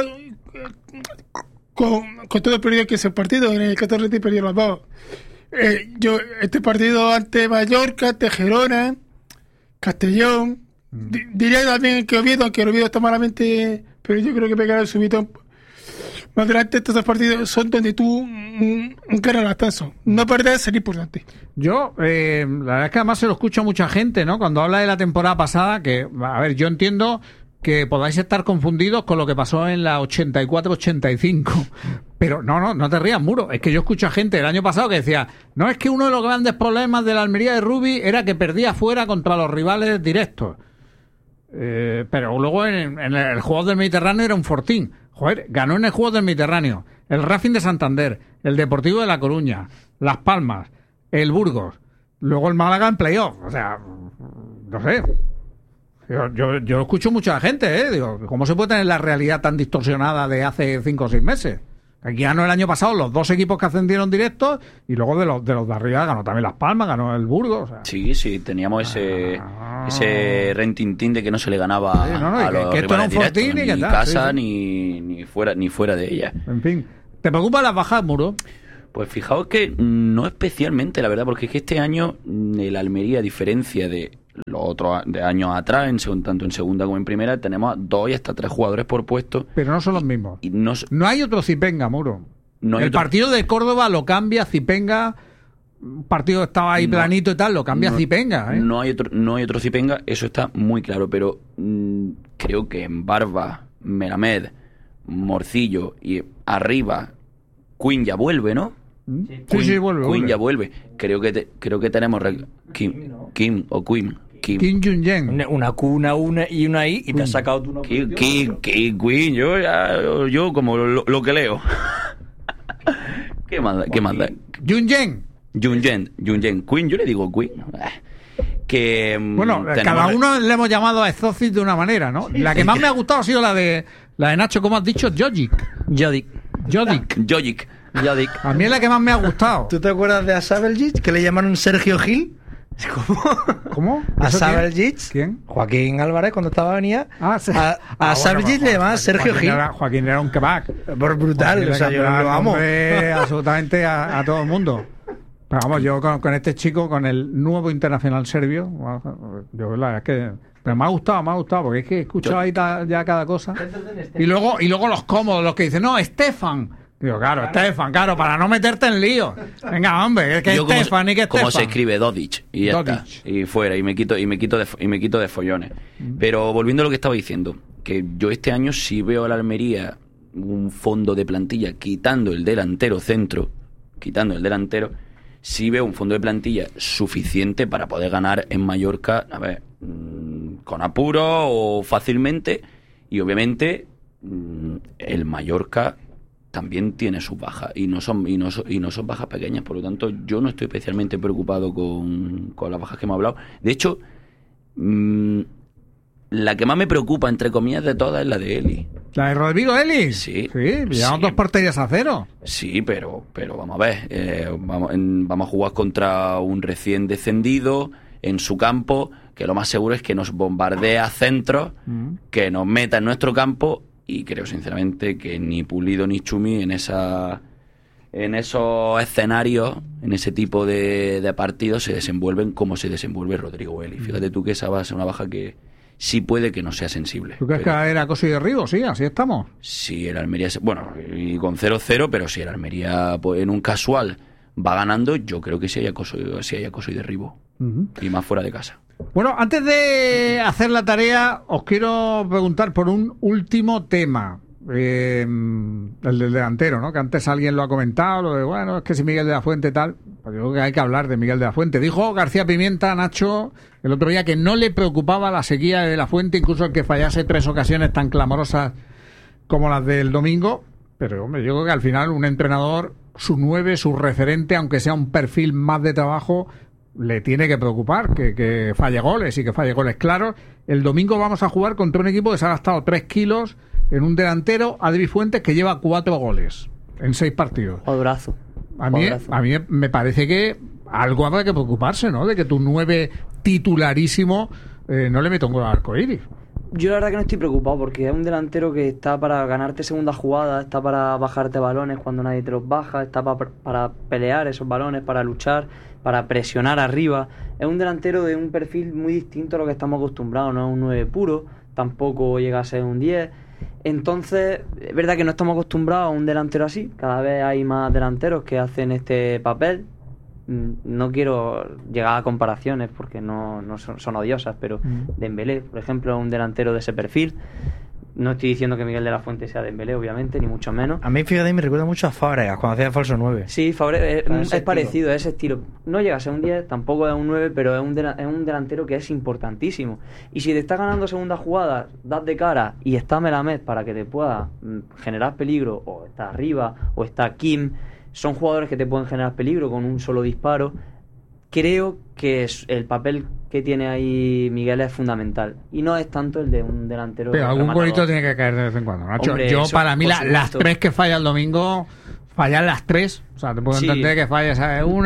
con, con todo el periodo que es el partido, en el catorce te perdió los dos. Eh, yo, este partido ante Mallorca, ante Gerona, Castellón, mm. di, diría también que Oviedo, aunque Oviedo está malamente, pero yo creo que pegará el subitón. Más adelante, estos dos partidos son donde tú ganas el ascenso. No perder sería importante. Yo, eh, la verdad es que además se lo escucho a mucha gente, ¿no? Cuando habla de la temporada pasada, que, a ver, yo entiendo que podáis estar confundidos con lo que pasó en la ochenta y cuatro ochenta y cinco. Pero no, no, no te rías, Muro. Es que yo escucho a gente el año pasado que decía, no, es que uno de los grandes problemas de la Almería de Rubí era que perdía fuera contra los rivales directos. Eh, pero luego en, en el Juegos del Mediterráneo era un fortín. Joder, ganó en el Juegos del Mediterráneo el Racing de Santander, el Deportivo de La Coruña, Las Palmas, el Burgos, luego el Málaga en playoff. O sea, no sé. Yo, yo, yo escucho mucha gente, ¿eh? Digo, ¿cómo se puede tener la realidad tan distorsionada de hace cinco o seis meses? Aquí ganó el año pasado los dos equipos que ascendieron directos y luego de los de los de arriba ganó también Las Palmas, ganó el Burgos. O sea. Sí, sí, teníamos ese Ah. ese rentintín de que no se le ganaba Sí, no, no, y a que- los que esto era un rivales directos, fortín y que ni tal, casa sí, sí. ni ni fuera ni fuera de ella. En fin. ¿Te preocupan las bajas, Muro? Pues fijaos que no especialmente, la verdad, porque es que este año mm, el Almería, a diferencia de los otros a- de años atrás, en segun- tanto en segunda como en primera, tenemos a dos y hasta tres jugadores por puesto. Pero no son los mismos. Y no, s- No hay otro Zipenga, Muro. no hay el otro- partido de Córdoba lo cambia Zipenga. Un partido que estaba ahí No. planito y tal, lo cambia no, Zipenga. ¿eh? no hay otro no hay otro Zipenga, eso está muy claro, pero mm, creo que en Barba, Melamed, Morcillo y arriba Quinn ya vuelve, ¿no? ¿Mm? Sí, Quinn, sí, vuelve. Quinn vuelve. ya vuelve. Creo que te- creo que tenemos re- Kim, Kim o Quinn. Kim. Kim Jun-yen. Una, una Q, una U y una I y te has sacado tú una Kim, Kim, Kim, Quinn, yo, ya- yo, yo como lo, lo que leo. ¿Qué más da? ¿Qué más da? Jun-yen. Junjen, Junjen, Quinn, yo le digo Quinn. Ah, Que mm, Bueno, tenemos cada re- uno le hemos llamado a Exorcist de una manera, ¿no? La que más me ha gustado ha sido la de la de Nacho, como has dicho, Jojic. Jodik. Jojic. Jojic. Jodik. A mí es la que más me ha gustado. ¿Tú te acuerdas de Asabeljic, que le llamaron Sergio Gil? ¿Cómo? ¿Cómo? ¿A ¿Eso quién? Asabeljic? ¿Quién? Joaquín Álvarez, cuando estaba venía. Ah, sí. A, a Ah, bueno, Asabeljic bueno, le llamaban Joaquín- Sergio Joaquín Gil. Era, Joaquín era un crack. Por brutal, Joaquín o sea, le yo cambiaba lo el amo. nombre absolutamente a, a todo el mundo. Pero vamos, yo con, con este chico, con el nuevo internacional serbio, yo la verdad es que pero me ha gustado, me ha gustado, porque es que he escuchado ahí ta- ya cada cosa. Y luego, y luego los cómodos, los que dicen, no, Estefan. Digo, claro, Estefan, claro, para no meterte en lío. Venga, hombre, que Yo como Estefan se- y que como Estefan. se escribe Dodic y ya Dodic. está, y fuera y me quito y me quito de, y me quito de follones. Pero volviendo a lo que estaba diciendo, que yo este año sí veo a la Almería un fondo de plantilla quitando el delantero centro, quitando el delantero, sí veo un fondo de plantilla suficiente para poder ganar en Mallorca, a ver, mm, con apuro o fácilmente, y obviamente mm, el Mallorca también tiene sus bajas y no son y no son, y no son bajas pequeñas, por lo tanto yo no estoy especialmente preocupado con, con las bajas que hemos hablado. De hecho, mmm, la que más me preocupa, entre comillas, de todas es la de Eli. ¿La de Rodrigo Eli? Sí. Sí, llevamos Sí. dos porterías a cero. Sí, pero, pero vamos a ver, eh, vamos, en- vamos a jugar contra un recién descendido en su campo, que lo más seguro es que nos bombardea centros, Mm. que nos meta en nuestro campo, y creo sinceramente que ni Pulido ni Chumi en esa en esos escenarios, en ese tipo de, de partidos se desenvuelven como se desenvuelve Rodrigo Eli. Fíjate tú que esa va a ser una baja que sí puede que no sea sensible. ¿Tú crees Pero que era acoso y derribo? Sí, así estamos. si el Almería, se- bueno, y con cero cero, pero si el Almería pues, en un casual va ganando, yo creo que sí hay acoso, sí hay acoso y derribo. Ujú. Y más fuera de casa. Bueno, antes de hacer la tarea, os quiero preguntar por un último tema. Eh, el del delantero, ¿no? Que antes alguien lo ha comentado, lo de, bueno, es que si Miguel de la Fuente tal, pues yo creo que hay que hablar de Miguel de la Fuente. Dijo García Pimienta, Nacho, el otro día que no le preocupaba la sequía de la Fuente, incluso el que fallase tres ocasiones tan clamorosas como las del domingo. Pero, hombre, yo creo que al final un entrenador, su nueve, su referente, aunque sea un perfil más de trabajo, le tiene que preocupar que, que falle goles y que falle goles claros. El domingo vamos a jugar contra un equipo que se ha gastado tres kilos en un delantero, Adri Fuentes, que lleva cuatro goles en seis partidos. Jugadorazo. A mí, Jugadorazo. a mí me parece que algo habrá que preocuparse, ¿no? De que tu nueve titularísimo eh, no le meta un gol al arco iris. Yo la verdad que no estoy preocupado porque es un delantero que está para ganarte segunda jugada, está para bajarte balones cuando nadie te los baja, está pa- para pelear esos balones, para luchar, para presionar arriba. Es un delantero de un perfil muy distinto a lo que estamos acostumbrados, no es un nueve puro, tampoco llega a ser un diez. Entonces, es verdad que no estamos acostumbrados a un delantero así, cada vez hay más delanteros que hacen este papel. No quiero llegar a comparaciones porque no, no son, son odiosas, pero Dembélé, por ejemplo, es un delantero de ese perfil. No estoy diciendo que Miguel de la Fuente sea Dembélé, obviamente, ni mucho menos. A mí, fíjate, me recuerda mucho a Fábregas cuando hacía falso nueve. Sí, Fábregas es, es parecido a ese estilo. No llega a ser un diez, tampoco es un nueve, pero es un, de, es un delantero que es importantísimo. Y si te está ganando segunda jugada, das de cara y está Melamed para que te pueda generar peligro, o está arriba, o está Kim, son jugadores que te pueden generar peligro con un solo disparo. Creo que es el papel que tiene ahí Miguel es fundamental. Y no es tanto el de un delantero. Pero algún rematador. golito tiene que caer de vez en cuando, Nacho. Hombre, Yo, eso, para mí, por la, las supuesto. tres que falla el domingo, fallan las tres. O sea, te puedo Sí. entender que falles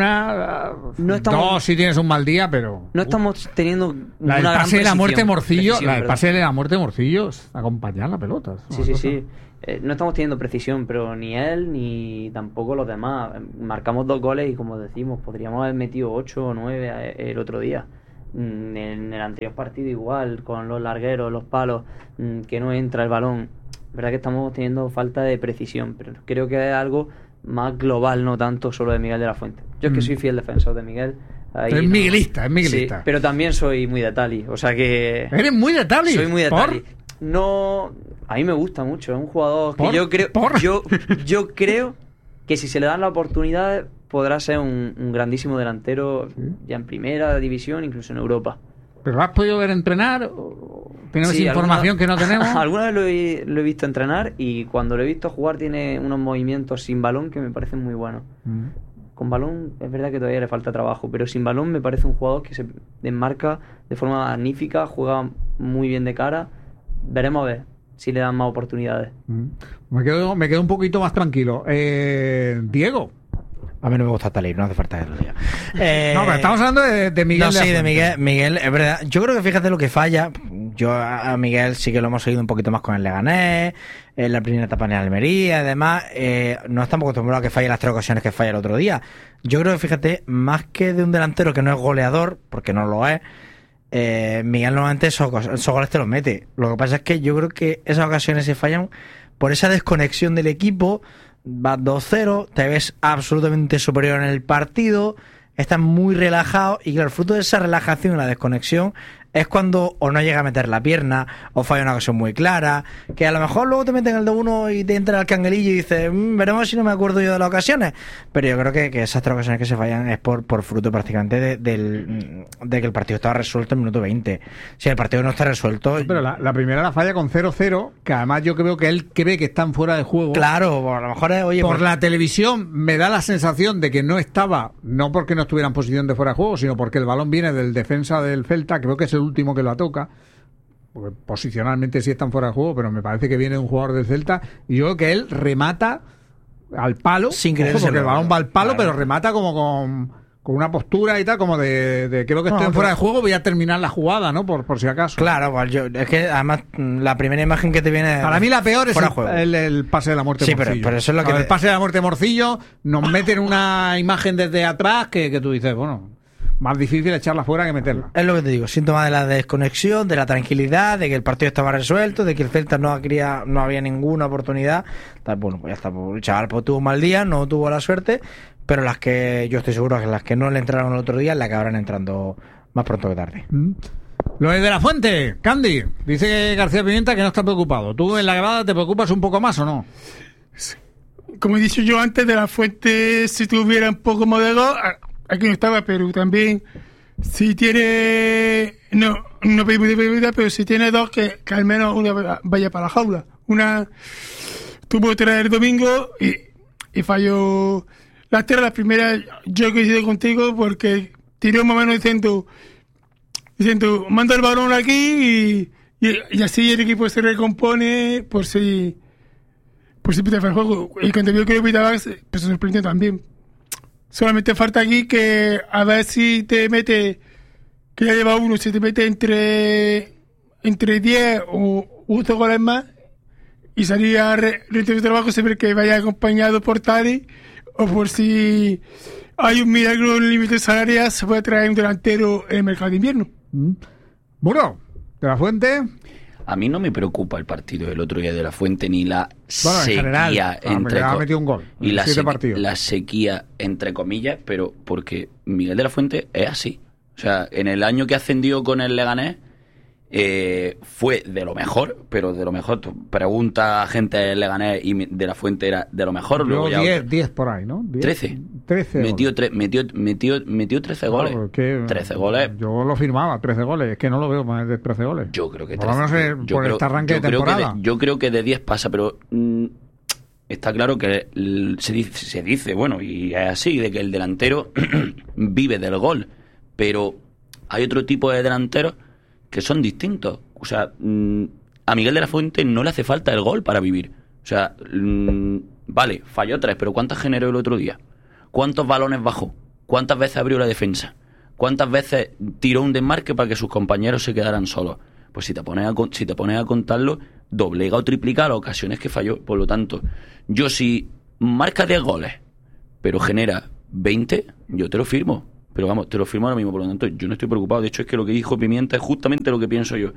una, No estamos- dos si tienes un mal día, pero... No estamos teniendo La del una gran pase de la muerte precisión, Morcillo, precisión, la del perdón. pase de la muerte Morcillo es acompañar la pelota. es Sí, una sí, cosa. sí. Eh, no estamos teniendo precisión, pero ni él ni tampoco los demás. Marcamos dos goles y, como decimos, podríamos haber metido ocho o nueve el otro día. Mm, En el anterior partido igual, con los largueros, los palos, mm, que no entra el balón. Verdad que estamos teniendo falta de precisión, pero creo que es algo más global, no tanto solo de Miguel de la Fuente. Yo es que Mm. soy fiel defensor de Miguel. Ahí Es no- miguelista, es miguelista. Sí, pero también soy muy de Tali, o sea que... Eres muy de Tali. Soy muy de ¿Por? Tali. No, a mí me gusta mucho, es un jugador que ¿Por? yo creo, ¿Por? yo, yo creo que si se le dan la oportunidad podrá ser un, un grandísimo delantero ya en primera división, incluso en Europa. ¿Pero lo has podido ver entrenar? ¿O ¿Tenemos Sí, información alguna- que no tenemos? Alguna vez lo he, lo he visto entrenar y cuando lo he visto jugar tiene unos movimientos sin balón que me parecen muy buenos. Mm. Con balón es verdad que todavía le falta trabajo, pero sin balón me parece un jugador que se desmarca de forma magnífica, juega muy bien de cara. Veremos a ver si le dan más oportunidades. Mm. Me quedo, me quedo un poquito más tranquilo. Eh, Diego. A mí no me gusta Talib, no hace falta que lo diga. Eh, No, pero estamos hablando de, de Miguel. No, de la sí, de Fuente. Miguel, Miguel, es verdad. Yo creo que fíjate lo que falla. Yo a a Miguel sí que lo hemos seguido un poquito más con el Leganés, en la primera etapa en el Almería, además, eh, no estamos acostumbrados a que falle las tres ocasiones que falla el otro día. Yo creo que, fíjate, más que de un delantero que no es goleador, porque no lo es, eh, Miguel normalmente esos, esos goles te los mete. Lo que pasa es que yo creo que esas ocasiones se fallan por esa desconexión del equipo. Vas dos cero, te ves absolutamente superior en el partido, estás muy relajado y claro, el fruto de esa relajación y la desconexión es cuando o no llega a meter la pierna o falla una ocasión muy clara, que a lo mejor luego te meten el dos uno y te entra el canguelillo y dices, mmm, veremos si no me acuerdo yo de las ocasiones, pero yo creo que, que esas tres ocasiones que se fallan es por, por fruto prácticamente de, del, de que el partido estaba resuelto en minuto veinte. Si el partido no está resuelto, Pero la, la primera la falla con cero cero, que además yo creo que él cree que están fuera de juego. claro, a lo mejor es, oye, Por pues- la televisión me da la sensación de que no estaba, no porque no estuviera en posición de fuera de juego, sino porque el balón viene del defensa del Celta, creo que es el último que lo toca. Porque posicionalmente sí están fuera de juego, pero me parece que viene un jugador del Celta y yo creo que él remata al palo, Sin ojo, creérselo, porque el balón va al palo, claro. pero remata como con, con una postura y tal, como de, de creo que estoy No, en fuera pero- de juego, voy a terminar la jugada, ¿no? Por, por si acaso. Claro, pues yo, es que además mm, la primera imagen que te viene... Para mí la peor es fuera el, de juego. el- el pase de la muerte Sí, pero- Morcillo. pero eso es lo que El te- pase de la muerte Morcillo nos meten una imagen desde atrás que, que tú dices, bueno, más difícil echarla fuera que meterla. Es lo que te digo, síntoma de la desconexión, de la tranquilidad, de que el partido estaba resuelto, de que el Celta no, quería, no había ninguna oportunidad. Tal, bueno, pues ya está, pues, el chaval pues, tuvo un mal día, no tuvo la suerte, pero las que yo estoy seguro que las que no le entraron el otro día, las que acabarán entrando más pronto que tarde. ¿Mm? Lo de la Fuente, Candy, dice García Pimienta que no está preocupado. ¿Tú en la grada te preocupas un poco más o no? Como he dicho yo antes, de la Fuente, si tuviera un poco más de gol, aquí no estaba, pero también si tiene, no, no pedimos de prioridad, pero si tiene dos, que, que al menos una vaya para la jaula. Una tuvo tres el domingo y, y falló las tres. Las primeras yo coincido contigo porque tiró más o menos diciendo, diciendo, manda el balón aquí y, y, y así el equipo se recompone por si por si pita el juego. Y cuando vio que lo pitaba, pues se sorprendió también. Solamente falta aquí que a ver si te mete, que ya lleva uno, si te mete entre entre diez o ocho goles más y salía re, de trabajo siempre que vaya acompañado por Tali, o por si hay un milagro en el límite salarial, se puede traer un delantero en el mercado de invierno. ¿Mm? Bueno, de la Fuente. A mí no me preocupa el partido del otro día de la Fuente ni la Bueno, en sequía general, ah, porque entre ha co- metido un gol en y la, siete sequ- partidos. la sequía entre comillas, pero porque Miguel de la Fuente es así. O sea, en el año que ascendió con el Leganés eh, fue de lo mejor, pero de lo mejor. Tú pregunta a gente de Leganés y de la Fuente era de lo mejor. Luego ya diez, diez por ahí, ¿no? diez, trece. trece metió, tre, metió, metió, metió trece goles. Claro, que trece goles. Yo lo firmaba, trece goles. Es que no lo veo más de trece goles. Yo creo que por lo menos trece, por creo, este arranque de creo temporada. Que de, yo creo que de diez pasa, pero mmm, está claro que se dice, se dice, bueno, y es así, de que el delantero vive del gol. Pero hay otro tipo de delanteros que son distintos. O sea, mmm, a Miguel de la Fuente no le hace falta el gol para vivir. O sea, mmm, vale, falló tres, pero ¿cuántas generó el otro día? ¿Cuántos balones bajó? ¿Cuántas veces abrió la defensa? ¿Cuántas veces tiró un desmarque para que sus compañeros se quedaran solos? Pues si te pones a, si te pones a contarlo, doblega o triplica las ocasiones que falló. Por lo tanto, yo si marca diez goles, pero genera veinte, yo te lo firmo. Pero vamos, te lo firmo ahora mismo. Por lo tanto, yo no estoy preocupado. De hecho, es que lo que dijo Pimienta es justamente lo que pienso yo.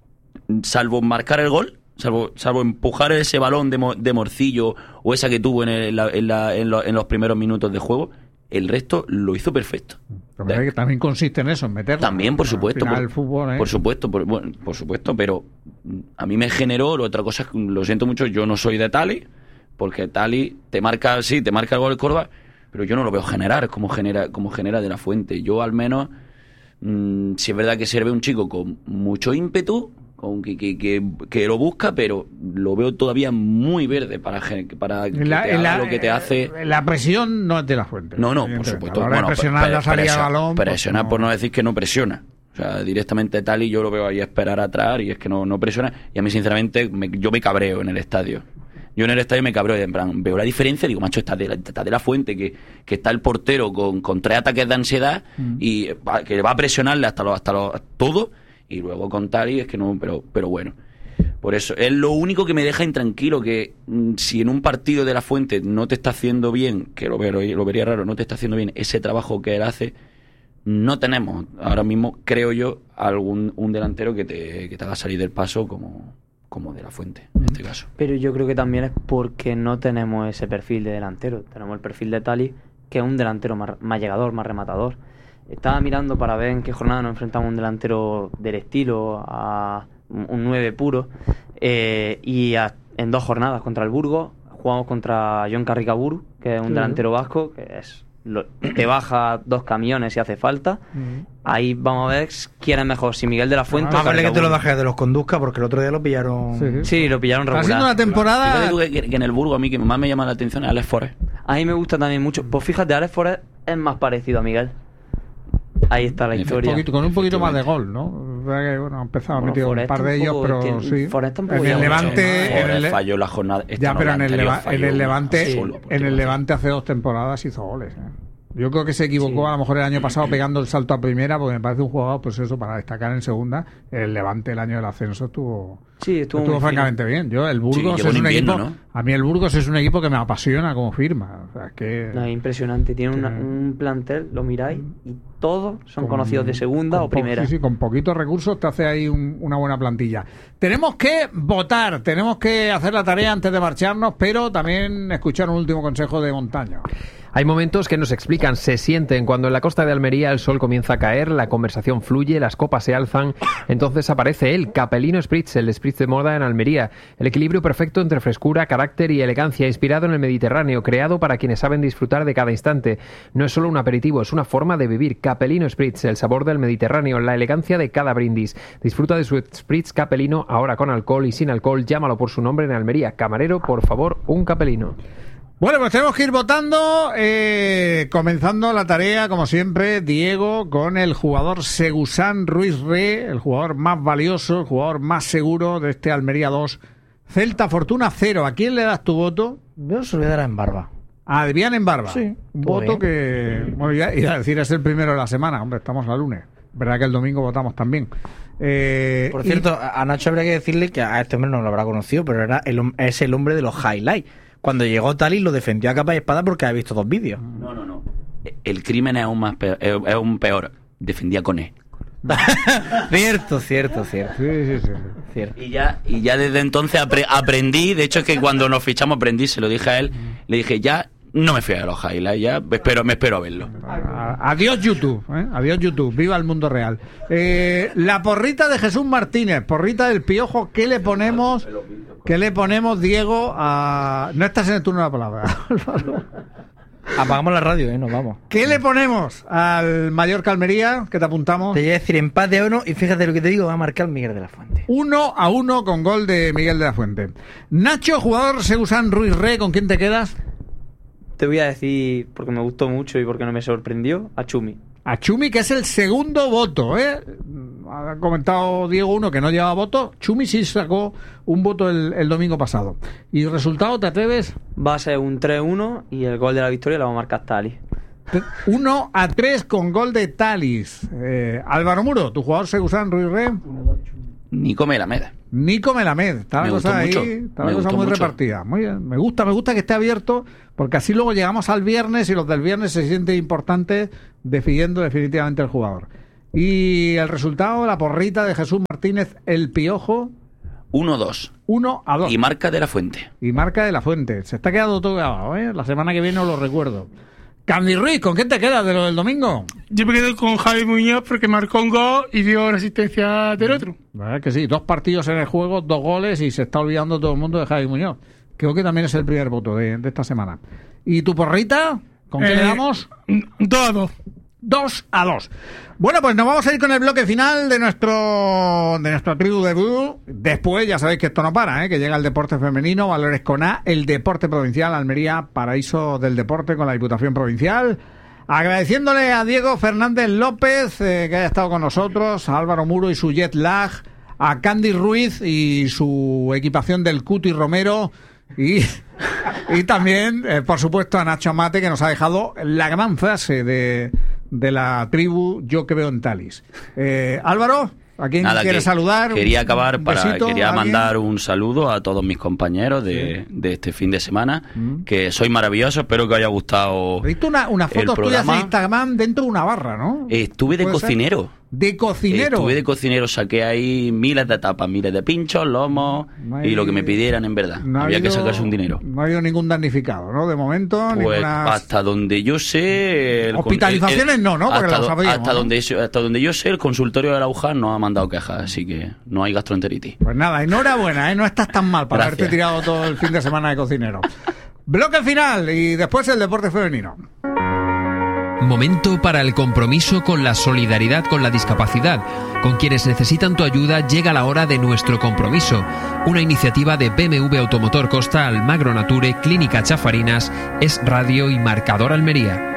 Salvo marcar el gol, salvo, salvo empujar ese balón de, mo, de morcillo o esa que tuvo en, el, en, la, en, la, en, lo, en los primeros minutos de juego, el resto lo hizo perfecto. Pero que también consiste en eso, en meterlo. También, por supuesto. Al final, por, el fútbol, ¿eh? por supuesto, por, bueno, por supuesto, pero a mí me generó, otra cosa es que, lo siento mucho, yo no soy de Tali, porque Tali te marca, sí, te marca el gol de Córdoba, pero yo no lo veo generar como genera, como genera de la Fuente. Yo al menos, mmm, si es verdad que se ve un chico con mucho ímpetu, con que, que, que, que lo busca, pero lo veo todavía muy verde para, para que la, te haga la, lo que te hace. La presión no es de la Fuente. No, no, por supuesto. A la hora bueno, de presionar pre, la salida presiona, de balón. Presiona pues no. por no decir que no presiona. O sea, directamente tal y yo lo veo ahí a esperar atrás y es que no, no presiona. Y a mí, sinceramente, me, yo me cabreo en el estadio. Yo en el estadio me cabreo, en plan, veo la diferencia, digo, macho, está de la, está de la Fuente, que, que está el portero con, con tres ataques de ansiedad mm. y va, que va a presionarle hasta, lo, hasta lo, todo, y luego con Tali es que no, pero, pero bueno. Por eso, es lo único que me deja intranquilo, que mm, si en un partido de la Fuente no te está haciendo bien, que lo, veo, lo vería raro, no te está haciendo bien ese trabajo que él hace, no tenemos ahora mismo, creo yo, algún un delantero que te, que te haga salir del paso como... como de la Fuente, en este caso. Pero yo creo que también es porque no tenemos ese perfil de delantero. Tenemos el perfil de Tali, que es un delantero más, más llegador, más rematador. Estaba mirando para ver en qué jornada nos enfrentamos a un delantero del estilo, a un nueve puro, eh, y a, en dos jornadas contra el Burgos jugamos contra Jon Carricaburu, que es un sí. delantero vasco, que es lo, te baja dos camiones si hace falta. Uh-huh. Ahí vamos a ver quién es mejor, si Miguel de la Fuente ah, o vale que te lo bajes de los conduzca, porque el otro día lo pillaron. Sí, sí. sí lo pillaron regular. Haciendo una temporada. Fíjate que, que en el Burgo a mí que más me llama la atención es Alex Forest. A mí me gusta también mucho. Pues fíjate, Alex Forest es más parecido a Miguel. Ahí está la historia. Un poquito, con un poquito más de gol, ¿no? Bueno, ha empezado bueno, a meter un par de ellos, pero tiene, sí. En el Levante. En el, falló la jornada. Ya, pero en el, leva, en el Levante, sí, en el Levante hace dos temporadas hizo goles. ¿eh? Yo creo que se equivocó sí. a lo mejor el año pasado pegando el salto a primera, porque me parece un jugador, pues eso, para destacar en segunda. El Levante el año del ascenso estuvo, sí, estuvo, estuvo francamente bien. Yo el Burgos sí, es un invierno, equipo, ¿no? A mí el Burgos es un equipo que me apasiona como firma. O sea, que no, es impresionante. Tiene que, una, un plantel, lo miráis y todos son con, conocidos de segunda o primera. Sí, sí, con poquitos recursos te hace ahí un, una buena plantilla. Tenemos que votar, tenemos que hacer la tarea antes de marcharnos, pero también escuchar un último consejo de Montaño. Hay momentos que nos explican, se sienten. Cuando en la costa de Almería el sol comienza a caer, la conversación fluye, las copas se alzan, entonces aparece él, Capelino Spritz, el Spritz de moda en Almería. El equilibrio perfecto entre frescura, carácter y elegancia, inspirado en el Mediterráneo, creado para quienes saben disfrutar de cada instante. No es solo un aperitivo, es una forma de vivir. Capelino Spritz, el sabor del Mediterráneo, la elegancia de cada brindis. Disfruta de su Spritz Capelino, ahora con alcohol y sin alcohol. Llámalo por su nombre en Almería. Camarero, por favor, un Capelino. Bueno, pues tenemos que ir votando, eh, comenzando la tarea, como siempre, Diego, con el jugador Segusán Ruiz Re, el jugador más valioso, el jugador más seguro de este Almería dos, Celta Fortuna cero. ¿A quién le das tu voto? Yo se lo voy a dar a Embarba. ¿A Adrián Embarba? Sí. Un voto bien. Que, bueno, ya iba a decir, es el primero de la semana, hombre, estamos a lunes. Verdad que el domingo votamos también. Eh, Por cierto, y... a Nacho habría que decirle que a este hombre no lo habrá conocido, pero era el, es el hombre de los highlights. Cuando llegó Tali lo defendió a capa y espada porque había visto dos vídeos. No, no, no. El crimen es aún más peor, es, es un peor. Defendía con él. Cierto, cierto, cierto. Sí, sí, sí. Cierto. Y ya, y ya desde entonces apre- aprendí, de hecho es que cuando nos fichamos aprendí, se lo dije a él, le dije, ya no me fui a los highlights, ya me espero, me espero a verlo. Adiós YouTube, ¿eh? Adiós YouTube, viva el mundo real. Eh, la porrita de Jesús Martínez, porrita del Piojo, ¿qué le ponemos? ¿Qué le ponemos, Diego? A... No estás en el turno de la palabra. Apagamos la radio, ¿eh? Nos vamos. ¿Qué le ponemos al Mallorca Almería? ¿Qué te apuntamos? Te voy a decir empate a uno y fíjate lo que te digo, va a marcar Miguel de la Fuente. Uno a uno con gol de Miguel de la Fuente. Nacho, jugador Seusan Ruiz Re, ¿con quién te quedas? Te voy a decir, porque me gustó mucho y porque no me sorprendió, a Chumi. A Chumi, que es el segundo voto, ¿eh? Ha comentado Diego uno que no llevaba voto. Chumi sí sacó un voto el, el domingo pasado. ¿Y el resultado, te atreves? Va a ser un tres uno y el gol de la victoria lo va a marcar Tali. uno a tres con gol de Talis. Eh, Álvaro Muro, tu jugador Seusan Ruiz Re. Nico Melamed. Nico Melamed, está la cosa ahí, mucho. está la Me cosa muy mucho. repartida. Muy bien. Me gusta, me gusta que esté abierto, porque así luego llegamos al viernes y los del viernes se sienten importantes decidiendo definitivamente el jugador. Y el resultado, la porrita de Jesús Martínez, el Piojo. uno dos. uno a dos. Y marca de la Fuente. Y marca de la Fuente. Se está quedando todo grabado, ¿eh? La semana que viene os lo recuerdo. Candy Ruiz, ¿con quién te quedas de lo del domingo? Yo me quedo con Javi Muñoz porque marcó un gol y dio la asistencia del otro. ¿Verdad que sí? Dos partidos en el juego, dos goles y se está olvidando todo el mundo de Javi Muñoz. Creo que también es el primer voto de, de esta semana. ¿Y tu porrita? ¿Con qué Eh, le damos? Dos a dos. Dos a dos. Bueno, pues nos vamos a ir con el bloque final de nuestro de nuestra tribu de Vudú. Después, ya sabéis que esto no para, ¿eh? Que llega el deporte femenino, Valores con A, el deporte provincial, Almería, paraíso del deporte con la Diputación Provincial. Agradeciéndole a Diego Fernández López eh, que haya estado con nosotros, a Álvaro Muro y su jet lag, a Candy Ruiz y su equipación del Cuti Romero. Y, y también, eh, por supuesto, a Nacho Amate, que nos ha dejado la gran frase de, de la tribu Yo que veo en Talis. Eh, Álvaro, ¿a quién Nada, quieres que saludar? Quería acabar ¿Un para besito quería a alguien? mandar un saludo a todos mis compañeros de, de este fin de semana, Mm. que sois maravillosos, espero que os haya gustado. He visto una, una el foto tuya en programa. Instagram dentro de una barra, ¿no? Estuve de ¿Puede ser? cocinero. De cocinero. Estuve de cocinero, saqué ahí miles de tapas, miles de pinchos, lomos No hay- y lo que me pidieran en verdad. No ha Había que habido- sacarse un dinero. No ha habido ningún damnificado, ¿no? De momento, Pues ninguna... hasta donde yo sé... el- Hospitalizaciones el- no, ¿no? Porque hasta, lo do- sabíamos, hasta ¿no? donde, yo- hasta donde yo sé, el consultorio de la U J A no ha mandado quejas, así que no hay gastroenteritis. Pues nada, enhorabuena, ¿eh? No estás tan mal para Gracias. haberte tirado todo el fin de semana de cocinero. Bloque final y después el deporte femenino. Momento para el compromiso con la solidaridad con la discapacidad. Con quienes necesitan tu ayuda llega la hora de nuestro compromiso. Una iniciativa de B M W Automotor Costa, Almagro Nature, Clínica Chafarinas, Es Radio y Marcador Almería.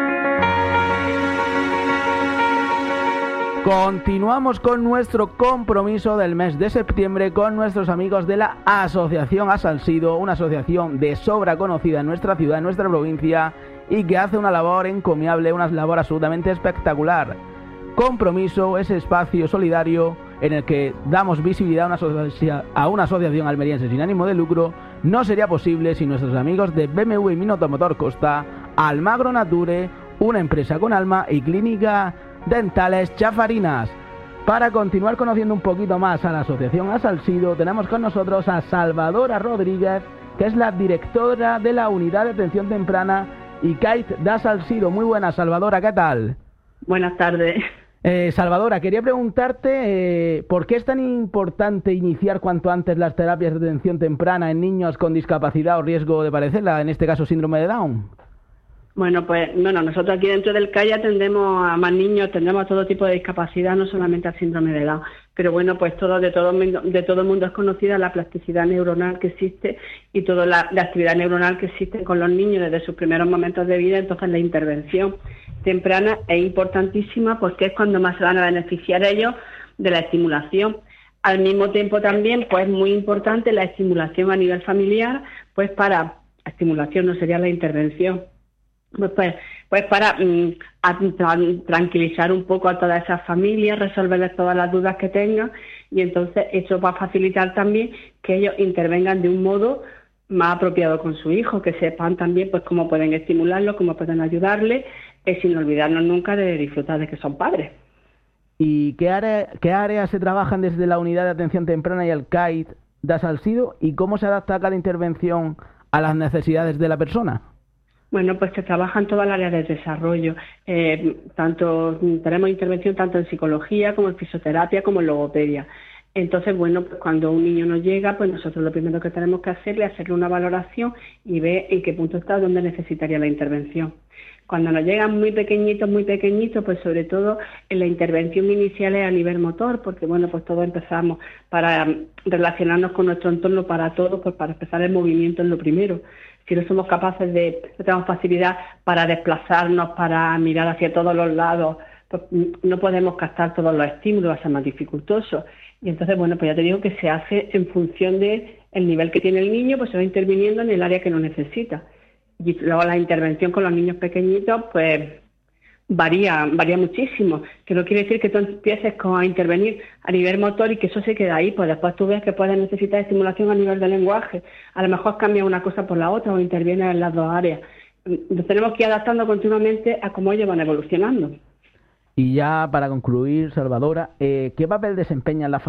Continuamos con nuestro compromiso del mes de septiembre con nuestros amigos de la Asociación Asalsido, una asociación de sobra conocida en nuestra ciudad, en nuestra provincia, y que hace una labor encomiable, una labor absolutamente espectacular. Compromiso, ese espacio solidario en el que damos visibilidad a una, asocia- a una asociación almeriense sin ánimo de lucro, no sería posible sin nuestros amigos de B M W y Minuto Motor Costa, Almagro Nature, una empresa con alma, y Clínica Dentales Chafarinas. Para continuar conociendo un poquito más a la Asociación Asalsido, tenemos con nosotros a Salvadora Rodríguez, que es la directora de la Unidad de Atención Temprana y C A I T de Asalsido. Muy buenas, Salvadora, ¿qué tal? Buenas tardes. Eh, Salvadora, quería preguntarte eh, ¿por qué es tan importante iniciar cuanto antes las terapias de atención temprana en niños con discapacidad o riesgo de padecerla, en este caso síndrome de Down? Bueno, pues bueno, nosotros aquí dentro del C A I atendemos a más niños, atendemos a todo tipo de discapacidad, no solamente al síndrome de Down. Pero bueno, pues todo de todo mundo, de todo el mundo es conocida la plasticidad neuronal que existe y toda la, la actividad neuronal que existe con los niños desde sus primeros momentos de vida. Entonces la intervención temprana es importantísima porque es cuando más se van a beneficiar ellos de la estimulación. Al mismo tiempo también, pues muy importante la estimulación a nivel familiar, pues para, estimulación no sería la intervención, Pues, pues, pues para mm, a, tra- tranquilizar un poco a todas esas familias, resolverles todas las dudas que tengan, y entonces eso va a facilitar también que ellos intervengan de un modo más apropiado con su hijo, que sepan también pues cómo pueden estimularlo, cómo pueden ayudarle, eh, sin olvidarnos nunca de disfrutar de que son padres. ¿Y qué, área, qué áreas se trabajan desde la Unidad de Atención Temprana y el C A I T de Asalsido, y cómo se adapta cada intervención a las necesidades de la persona? Bueno, pues se trabaja en todas las áreas de desarrollo. Eh, tanto tenemos intervención tanto en psicología como en fisioterapia como en logopedia. Entonces, bueno, pues cuando un niño nos llega, pues nosotros lo primero que tenemos que hacerle es hacerle una valoración y ver en qué punto está, dónde necesitaría la intervención. Cuando nos llegan muy pequeñitos, muy pequeñitos, pues sobre todo en la intervención inicial es a nivel motor, porque bueno, pues todos empezamos para relacionarnos con nuestro entorno, para todos, pues para empezar el movimiento es lo primero. Si no somos capaces de, no tenemos facilidad para desplazarnos, para mirar hacia todos los lados, pues no podemos captar todos los estímulos, va a ser más dificultoso. Y entonces, bueno, pues ya te digo que se hace en función de el nivel que tiene el niño, pues se va interviniendo en el área que lo necesita. Y luego la intervención con los niños pequeñitos, pues varía, varía muchísimo. Que no quiere decir que tú empieces con a intervenir a nivel motor y que eso se quede ahí, pues después tú ves que puedes necesitar estimulación a nivel de lenguaje. A lo mejor cambia una cosa por la otra o interviene en las dos áreas. Nos tenemos que ir adaptando continuamente a cómo ellos van evolucionando. Y ya para concluir, Salvadora, eh, ¿qué papel desempeñan las